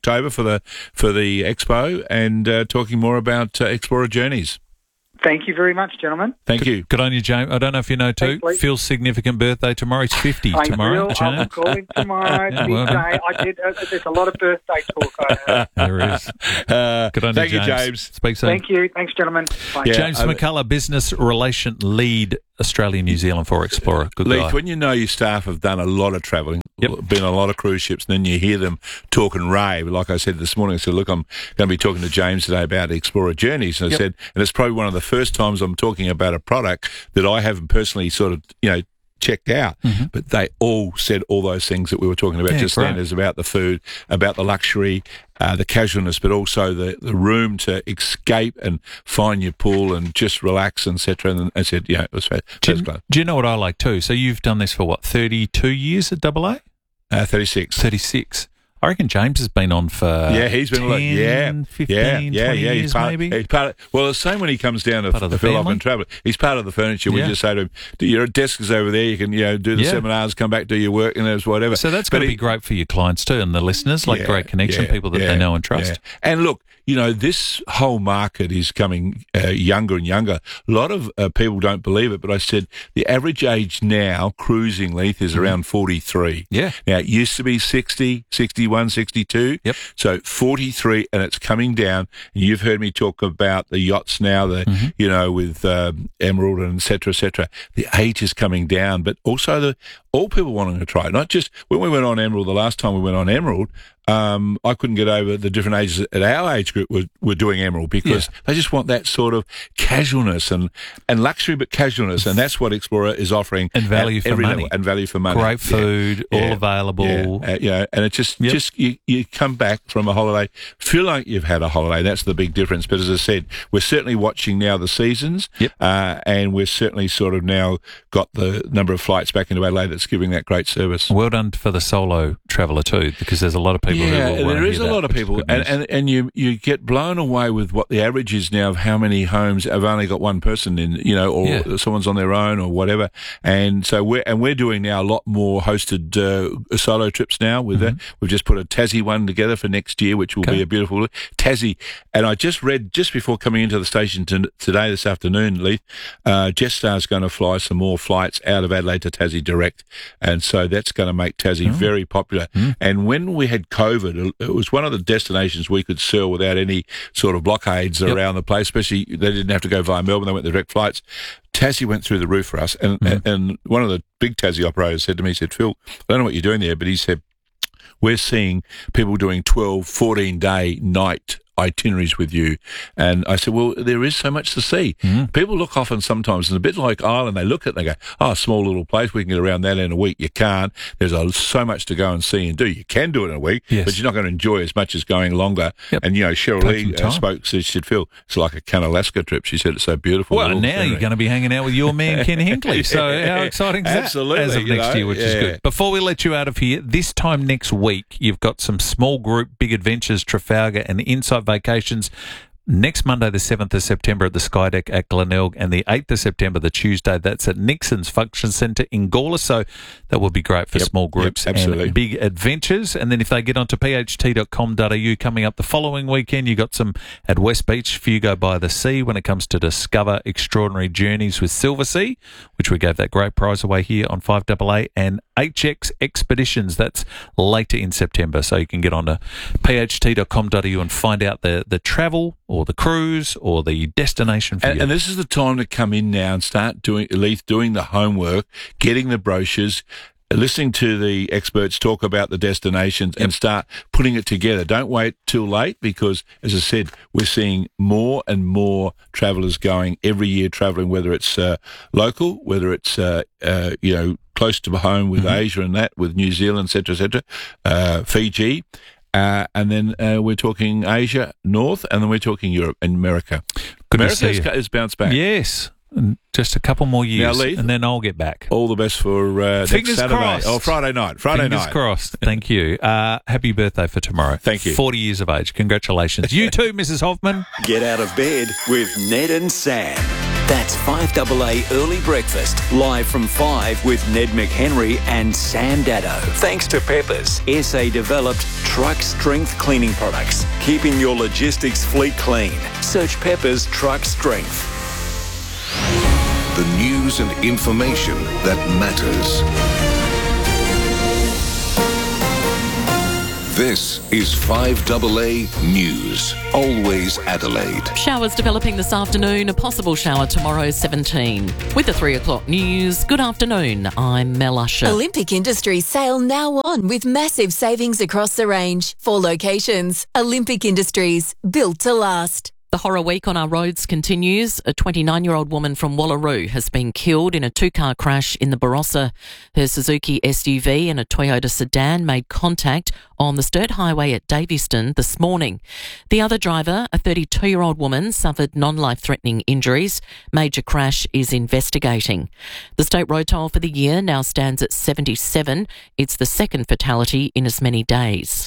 the for the expo and uh, talking more about uh, Explorer Journeys. Thank you very much, gentlemen. Thank you. Good on you, James. I don't know if you know too. Thanks, Phil's significant birthday tomorrow. He's fifty I tomorrow. will. I will call him tomorrow. Yeah, well midday. I did. Uh, there's a lot of birthday talk. I heard. There is. Uh, Good on thank you, you, James. James. Speak soon. Thank you. Thanks, gentlemen. Bye. Yeah, James I- McCullough, Business Relation Lead, Australia, New Zealand for Explorer. Good Leith, guy. when you know your staff have done a lot of travelling, been on a lot of cruise ships, and then you hear them talk and rave. Like I said this morning, I said, look, I'm going to be talking to James today about Explorer Journeys. And I Yep. said, and it's probably one of the first times I'm talking about a product that I haven't personally sort of, you know, checked out. Mm-hmm. But they all said all those things that we were talking about Yeah, just great. then, is about the food, about the luxury, uh, the casualness, but also the, the room to escape and find your pool and just relax, et cetera. And I said, yeah, it was fa- Do first you, class. do you know what I like too? So you've done this for what, thirty-two years at Double A? Uh, thirty-six. thirty-six. I reckon James has been on for Yeah, he's been ten, like, yeah, fifteen, yeah, yeah, twenty yeah. years He's part, maybe. he's part of, well, the same when he comes down to Part of the Phil family? and travel. He's part of the furniture. We Yeah. just say to him, "Your desk is over there. You can, you know, do the Yeah. seminars, come back, do your work, and there's whatever." So that's But going to he- be great for your clients too and the listeners, like Yeah, great connection, yeah, people that yeah, they know and trust. yeah. And look, you know, this whole market is coming uh, younger and younger. A lot of uh, people don't believe it, but I said the average age now cruising, Leith, is around forty-three. Yeah. Now, it used to be sixty, sixty-one, sixty-two. Yep. So forty-three, and it's coming down. And you've heard me talk about the yachts now, the you know, with um, Emerald and et cetera, et cetera. The age is coming down, but also the all people wanting to try it. Not just when we went on Emerald, the last time we went on Emerald, um, I couldn't get over the different ages at our age group were, were doing Emerald because Yeah. they just want that sort of casualness and, and luxury, but casualness. And that's what Explorer is offering. And value at for every money. level, and value for money. Great food, Yeah. all Yeah. available. Yeah. Uh, you know, and it just, Yep. just you, you come back from a holiday, feel like you've had a holiday. That's the big difference. But as I said, we're certainly watching now the seasons, Yep. uh, and we're certainly sort of now got the number of flights back into Adelaide that's giving that great service. Well done for the solo traveller too, because there's a lot of people Yeah, who will wanna there is hear a that, lot of which is people, good and, news. and and you you get blown away with what the average is now of how many homes have only got one person in, you know, or Yeah. someone's on their own or whatever. And so we're and we're doing now a lot more hosted uh, solo trips now. With that, we've just put a Tassie one together for next year, which will Okay. be a beautiful Tassie. And I just read just before coming into the station to, today this afternoon, Leith, uh, Jetstar's going to fly some more flights out of Adelaide to Tassie direct, and so that's going to make Tassie Oh. very popular. Mm. And when we had COVID, it was one of the destinations we could sail without any sort of blockades Yep. around the place, especially they didn't have to go via Melbourne, they went the direct flights. Tassie went through the roof for us, and, Mm. and one of the big Tassie operators said to me, he said, Phil, I don't know what you're doing there, but he said, we're seeing people doing twelve, fourteen-day night itineraries with you. And I said, well, there is so much to see. Mm. People look often sometimes, and a bit like Ireland, they look at it and they go, oh, small little place, we can get around that in a week. You can't. There's a, so much to go and see and do. You can do it in a week, Yes. but you're not going to enjoy as much as going longer. Yep. And, you know, Cheryl Take Lee some uh, time. spoke, she said, Phil, it's like a Canalaska trip. She said it's so beautiful. Well, Little now scenery. you're going to be hanging out with your man Ken Hinkley. So how exciting is that? Absolutely, As of you next know, year, which is yeah. good. Before we let you out of here, this time next week, you've got some small group big adventures, Trafalgar and Insight Vacations. Next Monday, the seventh of September at the Skydeck at Glenelg, and the eighth of September, the Tuesday, that's at Nixon's Function Centre in Gawler. So that will be great for Yep, small yep, groups absolutely. and big adventures. And then if they get onto p h t dot com dot a u coming up the following weekend, you got some at West Beach, Fugo by the Sea, when it comes to Discover Extraordinary Journeys with Silver Sea, which we gave that great prize away here on five A A, and H X Expeditions. That's later in September. So you can get on to p h t dot com dot a u and find out the, the travel or the cruise or the destination for And, you. and this is the time to come in now and start doing, Leith, doing the homework, getting the brochures, listening to the experts talk about the destinations, and start putting it together. Don't wait till late because, as I said, we're seeing more and more travellers going every year travelling, whether it's uh, local, whether it's, uh, uh, you know, close to home with Mm-hmm. Asia and that, with New Zealand, et cetera, et cetera, uh, Fiji. Uh, and then uh, we're talking Asia North, and then we're talking Europe and America. Good to America see has, you. has bounced back. Yes. And just a couple more years, Now, Leith, and then I'll get back. All the best for uh, next Fingers Saturday. crossed. Oh, Friday night. Friday Fingers night. crossed. Thank you. Uh, happy birthday for tomorrow. Thank you. forty years of age. Congratulations. You too, Missus Hoffman. Get out of bed with Ned and Sam. That's five A A Early Breakfast, live from five with Ned McHenry and Sam Daddo. Thanks to Peppers, S A-developed truck strength cleaning products, keeping your logistics fleet clean. Search Peppers Truck Strength. The news and information that matters. This is five A A News. Always Adelaide. Showers developing this afternoon. A possible shower tomorrow, seventeen. With the three o'clock news, good afternoon. I'm Mel Usher. Olympic Industries sale now on with massive savings across the range. Four locations. Olympic Industries, built to last. The horror week on our roads continues. A twenty-nine-year-old woman from Wallaroo has been killed in a two-car crash in the Barossa. Her Suzuki S U V and a Toyota sedan made contact on the Sturt Highway at Davyston this morning. The other driver, a thirty-two-year-old woman, suffered non-life-threatening injuries. Major crash is investigating. The state road toll for the year now stands at seventy-seven. It's the second fatality in as many days.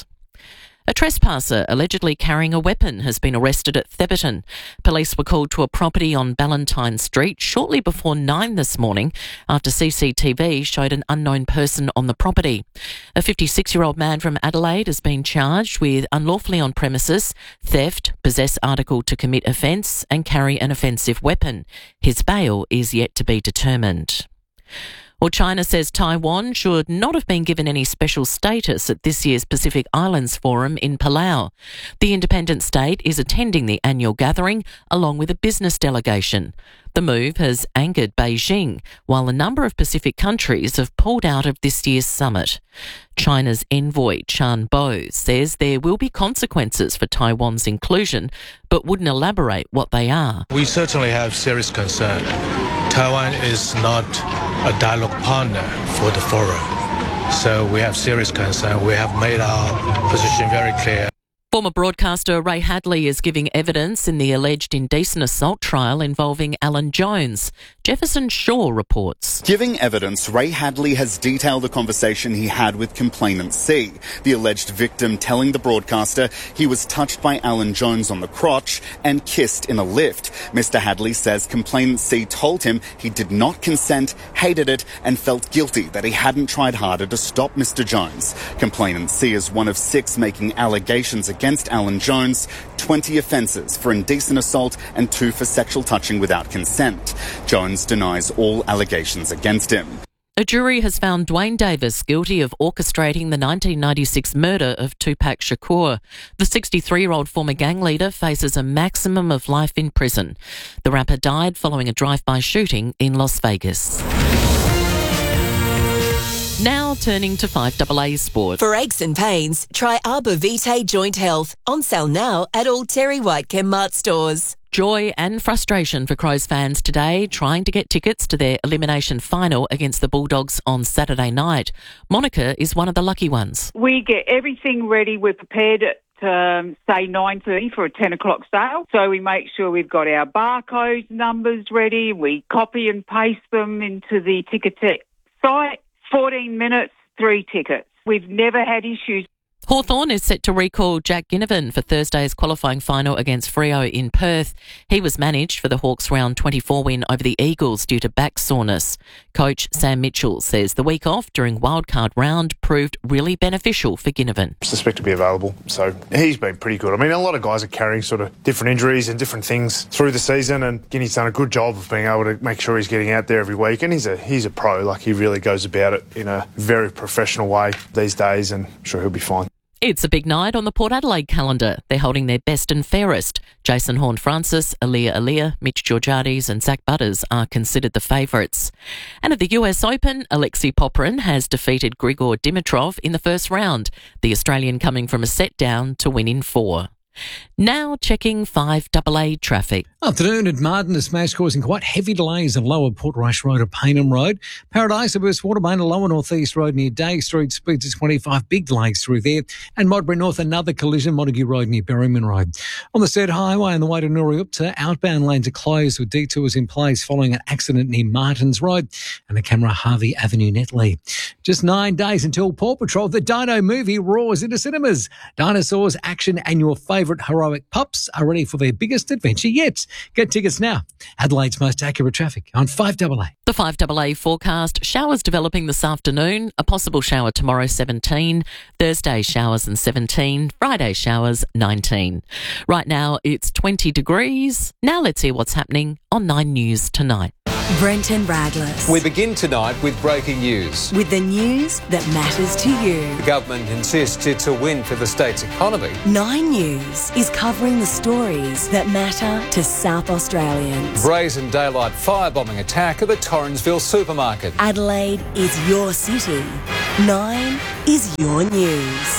A trespasser allegedly carrying a weapon has been arrested at Theberton. Police were called to a property on Ballantyne Street shortly before nine this morning after C C T V showed an unknown person on the property. A fifty-six-year-old man from Adelaide has been charged with unlawfully on premises, theft, possess article to commit offence and carry an offensive weapon. His bail is yet to be determined. Well, China says Taiwan should not have been given any special status at this year's Pacific Islands Forum in Palau. The independent state is attending the annual gathering along with a business delegation. The move has angered Beijing, while a number of Pacific countries have pulled out of this year's summit. China's envoy, Chan Bo, says there will be consequences for Taiwan's inclusion, but wouldn't elaborate what they are. We certainly have serious concern. Taiwan is not a dialogue partner for the forum, so we have serious concern. We have made our position very clear. Former broadcaster Ray Hadley is giving evidence in the alleged indecent assault trial involving Alan Jones. Jefferson Shaw reports. Giving evidence, Ray Hadley has detailed the conversation he had with complainant C, the alleged victim telling the broadcaster he was touched by Alan Jones on the crotch and kissed in a lift. Mister Hadley says complainant C told him he did not consent, hated it and felt guilty that he hadn't tried harder to stop Mister Jones. Complainant C is one of six making allegations against Against Alan Jones, twenty offences for indecent assault and two for sexual touching without consent. Jones denies all allegations against him. A jury has found Dwayne Davis guilty of orchestrating the nineteen ninety-six murder of Tupac Shakur. The sixty-three-year-old former gang leader faces a maximum of life in prison. The rapper died following a drive-by shooting in Las Vegas. Now turning to five A A Sport. For aches and pains, try Arbor Vitae Joint Health. On sale now at all Terry White Chemmart stores. Joy and frustration for Crows fans today trying to get tickets to their elimination final against the Bulldogs on Saturday night. Monica is one of the lucky ones. We get everything ready. We're prepared at, um, say, nine thirty for a ten o'clock sale. So we make sure we've got our barcode numbers ready. We copy and paste them into the Ticketek site. fourteen minutes, three tickets. We've never had issues. Hawthorn is set to recall Jack Ginnivan for Thursday's qualifying final against Freo in Perth. He was managed for the Hawks' round twenty-four win over the Eagles due to back soreness. Coach Sam Mitchell says the week off during wildcard round proved really beneficial for Ginnivan. Suspect to be available, so he's been pretty good. I mean, a lot of guys are carrying sort of different injuries and different things through the season, and Ginny's done a good job of being able to make sure he's getting out there every week, and he's a he's a pro. Like, he really goes about it in a very professional way these days, and I'm sure he'll be fine. It's a big night on the Port Adelaide calendar. They're holding their best and fairest. Jason Horne-Francis, Aaliyah Aaliyah, Mitch Georgiades and Zach Butters are considered the favourites. And at the U S Open, Alexei Popyrin has defeated Grigor Dimitrov in the first round, the Australian coming from a set down to win in four. Now checking five A A traffic. Afternoon at Martin, a smash causing quite heavy delays on Lower Portrush Road at Paynham Road. Paradise, West Watermain, Lower North East Road near Day Street, speeds at twenty-five, big delays through there. And Modbury North, another collision, Montague Road near Berryman Road. On the Sturt Highway on the way to Nooriupta, outbound lanes are closed with detours in place following an accident near Martins Road and the Camera Harvey Avenue Netley. Just nine days until Paw Patrol, the Dino movie roars into cinemas. Dinosaurs, action and your favourite favourite heroic pups are ready for their biggest adventure yet. Get tickets now. Adelaide's most accurate traffic on five double A. The five double A forecast, showers developing this afternoon, a possible shower tomorrow seventeen, Thursday showers and seventeen, Friday showers nineteen. Right now it's twenty degrees. Now let's hear what's happening on Nine News tonight. Brenton Radless. We begin tonight with breaking news. With the news that matters to you. The government insists it's a win for the state's economy. Nine News is covering the stories that matter to South Australians. Brazen daylight firebombing attack at the Torrensville supermarket. Adelaide is your city. Nine is your news.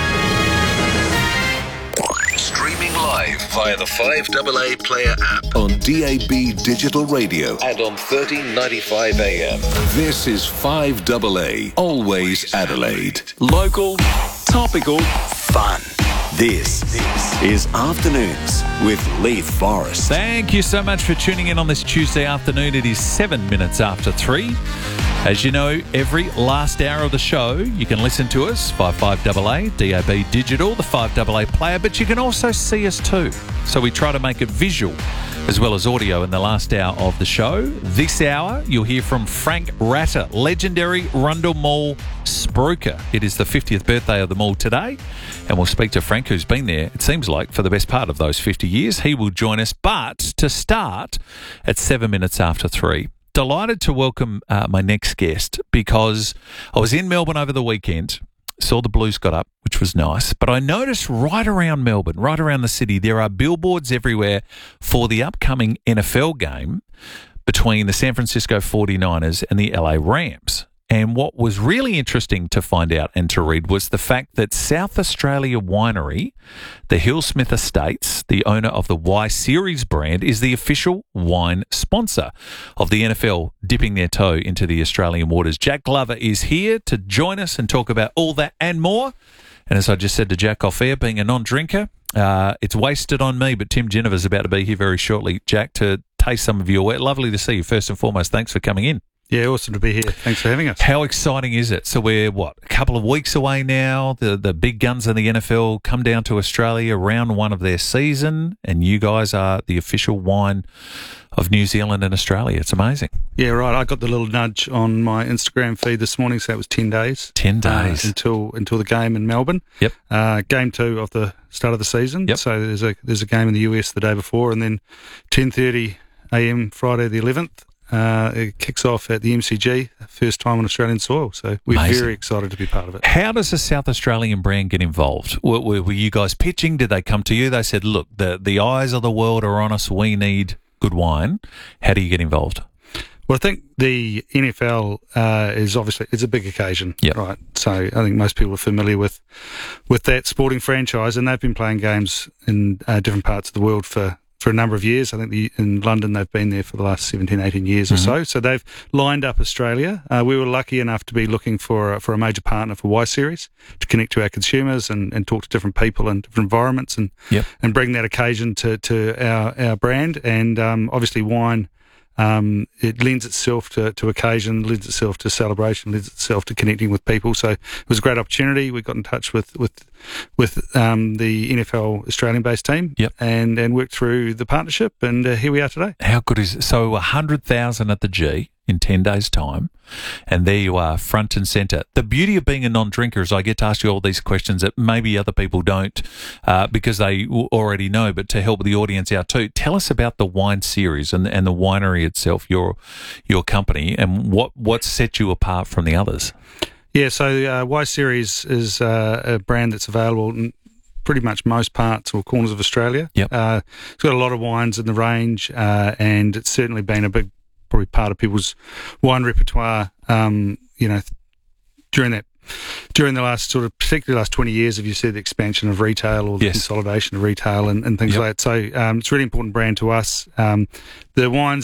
Streaming live via the five double A Player app on D A B Digital Radio and on thirteen ninety-five A M. This is five double A, always Adelaide. Local, topical, fun. This is Afternoons with Leith Forrest. Thank you so much for tuning in on this Tuesday afternoon. It is seven minutes after three. As you know, every last hour of the show, you can listen to us by five double A, D A B Digital, the five double A player, but you can also see us too. So we try to make it visual as well as audio in the last hour of the show. This hour, you'll hear from Frank Ratter, legendary Rundle Mall spruiker. It is the fiftieth birthday of the mall today, and we'll speak to Frank, who's been there, it seems like, for the best part of those fifty years. He will join us, but to start at seven minutes after three. Delighted to welcome uh, my next guest because I was in Melbourne over the weekend, saw the Blues got up, which was nice, but I noticed right around Melbourne, right around the city, there are billboards everywhere for the upcoming N F L game between the San Francisco forty-niners and the L A Rams. And what was really interesting to find out and to read was the fact that South Australia Winery, the Hillsmith Estates, the owner of the Y Series brand, is the official wine sponsor of the N F L dipping their toe into the Australian waters. Jack Glover is here to join us and talk about all that and more. And as I just said to Jack off air, being a non-drinker, uh, it's wasted on me, but Tim Jennifer's about to be here very shortly, Jack, to taste some of your wet. Lovely to see you, first and foremost. Thanks for coming in. Yeah, awesome to be here. Thanks for having us. How exciting is it? So we're, what, a couple of weeks away now. The the big guns in the N F L come down to Australia, round one of their season, and you guys are the official wine of New Zealand and Australia. It's amazing. Yeah, right. I got the little nudge on my Instagram feed this morning, so it was ten days. ten days. Uh, until until the game in Melbourne. Yep. Uh, game two of the start of the season. Yep. So there's a there's a game in the U S the day before, and then ten thirty a m Friday the eleventh. Uh, it kicks off at the M C G, first time on Australian soil. So we're Amazing. very excited to be part of it. How does a South Australian brand get involved? Were, were, were you guys pitching? Did they come to you? They said, look, the, the eyes of the world are on us. We need good wine. How do you get involved? Well, I think the N F L uh, is obviously it's a big occasion, yep. right? So I think most people are familiar with with that sporting franchise, and they've been playing games in uh, different parts of the world for for a number of years. I think the, in London they've been there for the last seventeen, eighteen years mm-hmm. or so. So they've lined up Australia. Uh, we were lucky enough to be looking for a, for a major partner for Y Series to connect to our consumers and, and talk to different people and different environments and yep. and bring that occasion to, to our, our brand. And um, obviously wine, um, it lends itself to, to occasion, lends itself to celebration, lends itself to connecting with people. So it was a great opportunity. We got in touch with with with um, the N F L Australian-based team yep. and, and worked through the partnership, and uh, here we are today. How good is it? So one hundred thousand at the G in ten days' time, and there you are, front and centre. The beauty of being a non-drinker is I get to ask you all these questions that maybe other people don't uh, because they already know, but to help the audience out too. Tell us about the wine series and, and the winery itself, your your company, and what, what sets you apart from the others. Yeah, so uh, Y Series is uh, a brand that's available in pretty much most parts or corners of Australia. Yep. Uh, it's got a lot of wines in the range, uh, and it's certainly been a big, probably part of people's wine repertoire. Um, you know, during that, during the last sort of, particularly last twenty years, have you seen the expansion of retail or the yes. consolidation of retail and, and things yep. like that? So um, it's a really important brand to us. Um, the wines are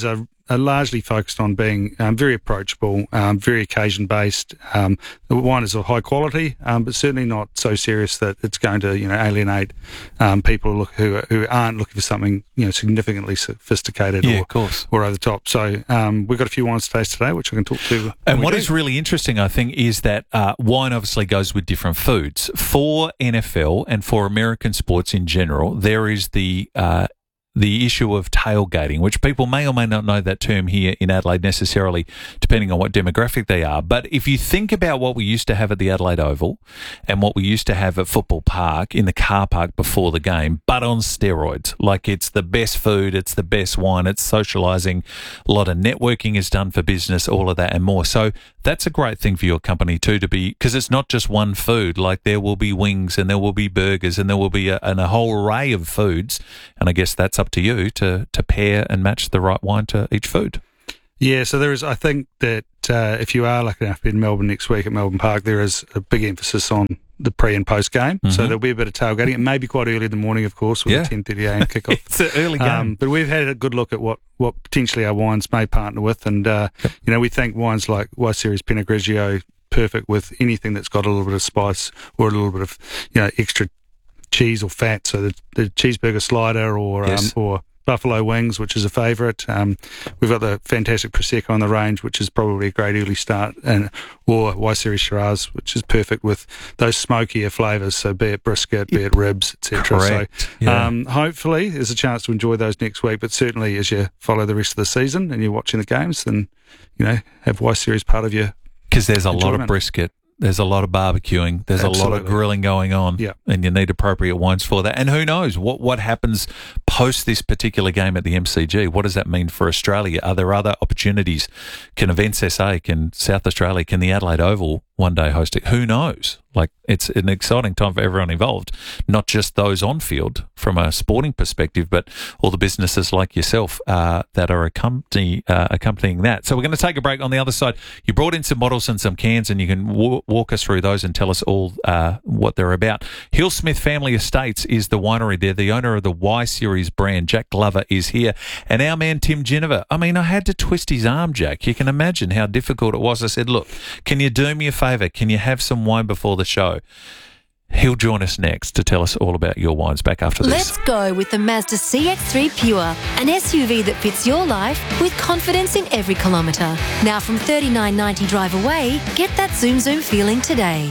are largely focused on being um, very approachable, um, very occasion-based. Um, the wine is of high quality, um, but certainly not so serious that it's going to, you know, alienate um, people look, who who aren't looking for something, you know, significantly sophisticated yeah, or, of course. or over the top. So um, we've got a few wines to taste today, which I can talk to. And what do. is really interesting, I think, is that uh, wine obviously goes with different foods. For N F L and for American sports in general, there is the uh, the issue of tailgating, which people may or may not know that term here in Adelaide necessarily, depending on what demographic they are. But if you think about what we used to have at the Adelaide Oval and what we used to have at Football Park in the car park before the game, but on steroids, like it's the best food, it's the best wine, it's socialising, a lot of networking is done for business, all of that and more. So that's a great thing for your company too, to be, because it's not just one food. Like there will be wings and there will be burgers and there will be a, and a whole array of foods. And I guess that's up to you to to pair and match the right wine to each food. Yeah, so there is, I think that uh, if you are lucky enough to be in Melbourne next week at Melbourne Park, there is a big emphasis on the pre and post game. Mm-hmm. So there'll be a bit of tailgating. It may be quite early in the morning, of course, with yeah. the ten thirty a.m. kickoff. It's an early game. Um, but we've had a good look at what, what potentially our wines may partner with. And, uh, yep. you know, we think wines like Y Series Pinot Grigio, perfect with anything that's got a little bit of spice or a little bit of, you know, extra cheese or fat. So the, the cheeseburger slider or yes. um, or buffalo wings, which is a favourite. Um, we've got the fantastic Prosecco on the range, which is probably a great early start, and or Y Series Shiraz, which is perfect with those smokier flavours. So be it brisket, be it ribs, et cetera. So yeah. um, hopefully there's a chance to enjoy those next week. But certainly as you follow the rest of the season and you're watching the games, then you know have Y Series part of your because there's a enjoyment. lot of brisket. There's a lot of barbecuing. There's Absolutely. a lot of grilling going on, yeah. and you need appropriate wines for that. And who knows what what happens post this particular game at the M C G? What does that mean for Australia? Are there other opportunities? Can Events S A, can South Australia, can the Adelaide Oval one day host it? Who knows? Like, it's an exciting time for everyone involved, not just those on field from a sporting perspective, but all the businesses like yourself uh, that are accompany, uh, accompanying that. So we're going to take a break. On the other side, you brought in some models and some cans, and you can w- walk us through those and tell us all uh, what they're about. Hillsmith Family Estates is the winery there. The owner of the Y Series brand, Jack Glover, is here. And our man, Tim Ginniver. I mean, I had to twist his arm, Jack. You can imagine how difficult it was. I said, look, can you do me a favour? Can you have some wine before the show? He'll join us next to tell us all about your wines. Back after this. Let's go with the Mazda C X three Pure, an S U V that fits your life with confidence in every kilometre. Now from thirty-nine ninety drive away, get that zoom zoom feeling today.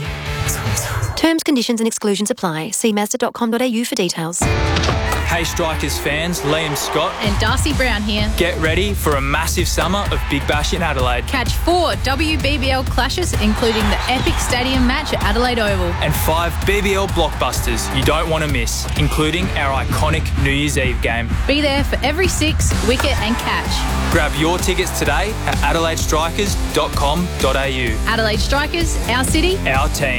Terms, conditions and exclusions apply. See mazda dot com dot a u for details. Hey Strikers fans, Liam Scott and Darcy Brown here. Get ready for a massive summer of Big Bash in Adelaide. Catch four W B B L clashes, including the epic stadium match at Adelaide Oval. And five B B L blockbusters you don't want to miss, including our iconic New Year's Eve game. Be there for every six, wicket and catch. Grab your tickets today at adelaide strikers dot com dot a u. Adelaide Strikers, our city, our team.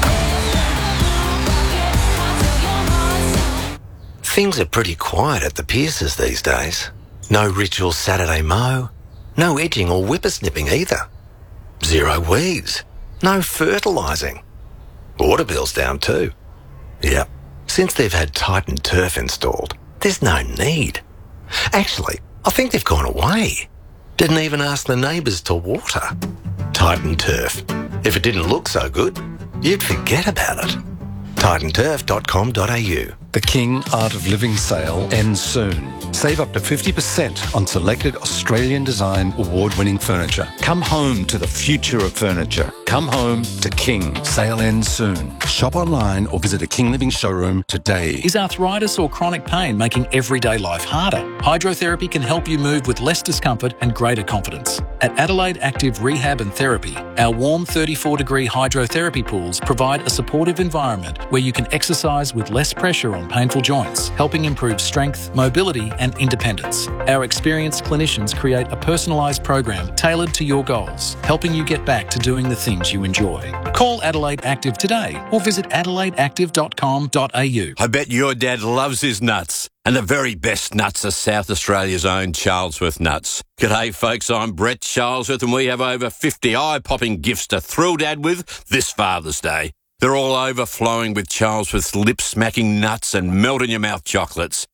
Things are pretty quiet at the Pierces these days. No ritual Saturday mow, no edging or whippersnipping either. Zero weeds, no fertilising. Water bill's down too. Yep, since they've had Titan Turf installed, there's no need. Actually, I think they've gone away. Didn't even ask the neighbours to water. Titan Turf. If it didn't look so good, you'd forget about it. titan turf dot com dot a u. The King Art of Living sale ends soon. Save up to fifty percent on selected Australian design award-winning furniture. Come home to the future of furniture. Come home to King. Sale ends soon. Shop online or visit a King Living showroom today. Is arthritis or chronic pain making everyday life harder? Hydrotherapy can help you move with less discomfort and greater confidence. At Adelaide Active Rehab and Therapy, our warm thirty-four degree hydrotherapy pools provide a supportive environment where you can exercise with less pressure on painful joints, helping improve strength, mobility and independence. Our experienced clinicians create a personalised program tailored to your goals, helping you get back to doing the things you enjoy. Call Adelaide Active today or visit adelaide active dot com dot a u. I bet your dad loves his nuts. And the very best nuts are South Australia's own Charlesworth nuts. G'day folks, I'm Brett Charlesworth and we have over fifty eye-popping gifts to thrill Dad with this Father's Day. They're all overflowing with Charlesworth's lip-smacking nuts and melt-in-your-mouth chocolates.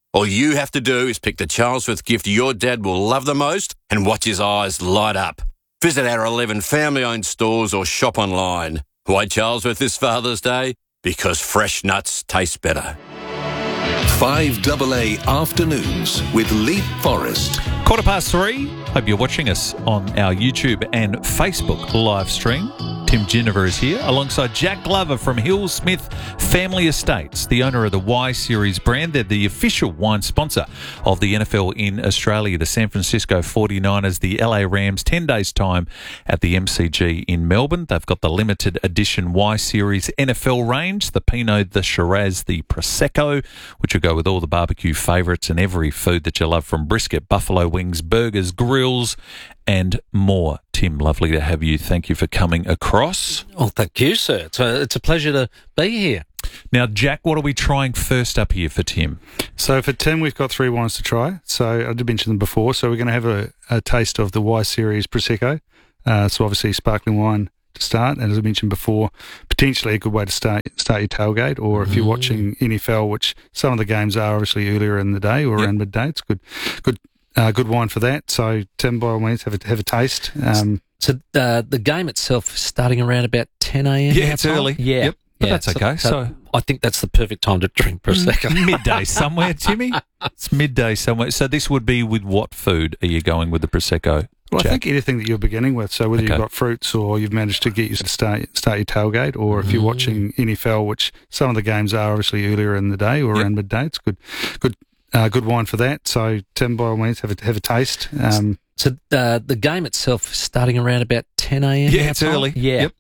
All you have to do is pick the Charlesworth gift your dad will love the most and watch his eyes light up. Visit our eleven family-owned stores or shop online. Why Charlesworth this Father's Day? Because fresh nuts taste better. five double A Afternoons with Leap Forest. Quarter past three. Hope you're watching us on our YouTube and Facebook live stream. Tim Ginniver is here alongside Jack Glover from Hill Smith Family Estates, the owner of the Y Series brand. They're the official wine sponsor of the N F L in Australia, the San Francisco forty-niners, the L A Rams, ten days' time at the M C G in Melbourne. They've got the limited edition Y Series N F L range, the Pinot, the Shiraz, the Prosecco, which will go with all the barbecue favourites and every food that you love, from brisket, buffalo wings, burgers, grills, and more. Tim, lovely to have you. Thank you for coming across. Oh, thank you, sir. It's a, it's a pleasure to be here. Now, Jack, what are we trying first up here for Tim? So for Tim, we've got three wines to try. So I did mention them before. So we're going to have a, a taste of the Y Series Prosecco. Uh, so obviously sparkling wine to start. And as I mentioned before, potentially a good way to start start your tailgate, or if you're watching N F L, which some of the games are obviously earlier in the day or Yep. around midday, it's good good uh, good wine for that. So Tim, by all means, have a, have a taste. Um, So uh, the game itself is starting around about ten a.m. Yeah, our it's time. early. Yeah. Yep. But Yeah, that's okay. So- I think that's the perfect time to drink Prosecco. Midday somewhere, Timmy. It's midday somewhere. So this would be with what food are you going with the Prosecco? Well, Jack? I think anything that you're beginning with. So whether Okay. you've got fruits or you've managed to get you to start start your tailgate, or if you're watching N F L, which some of the games are obviously earlier in the day or around midday, it's good good uh, good wine for that. So Tim, by all means, have a have a taste. Um, So uh, the game itself is starting around about ten a.m. Yeah, our it's time. early. Yeah. Yep.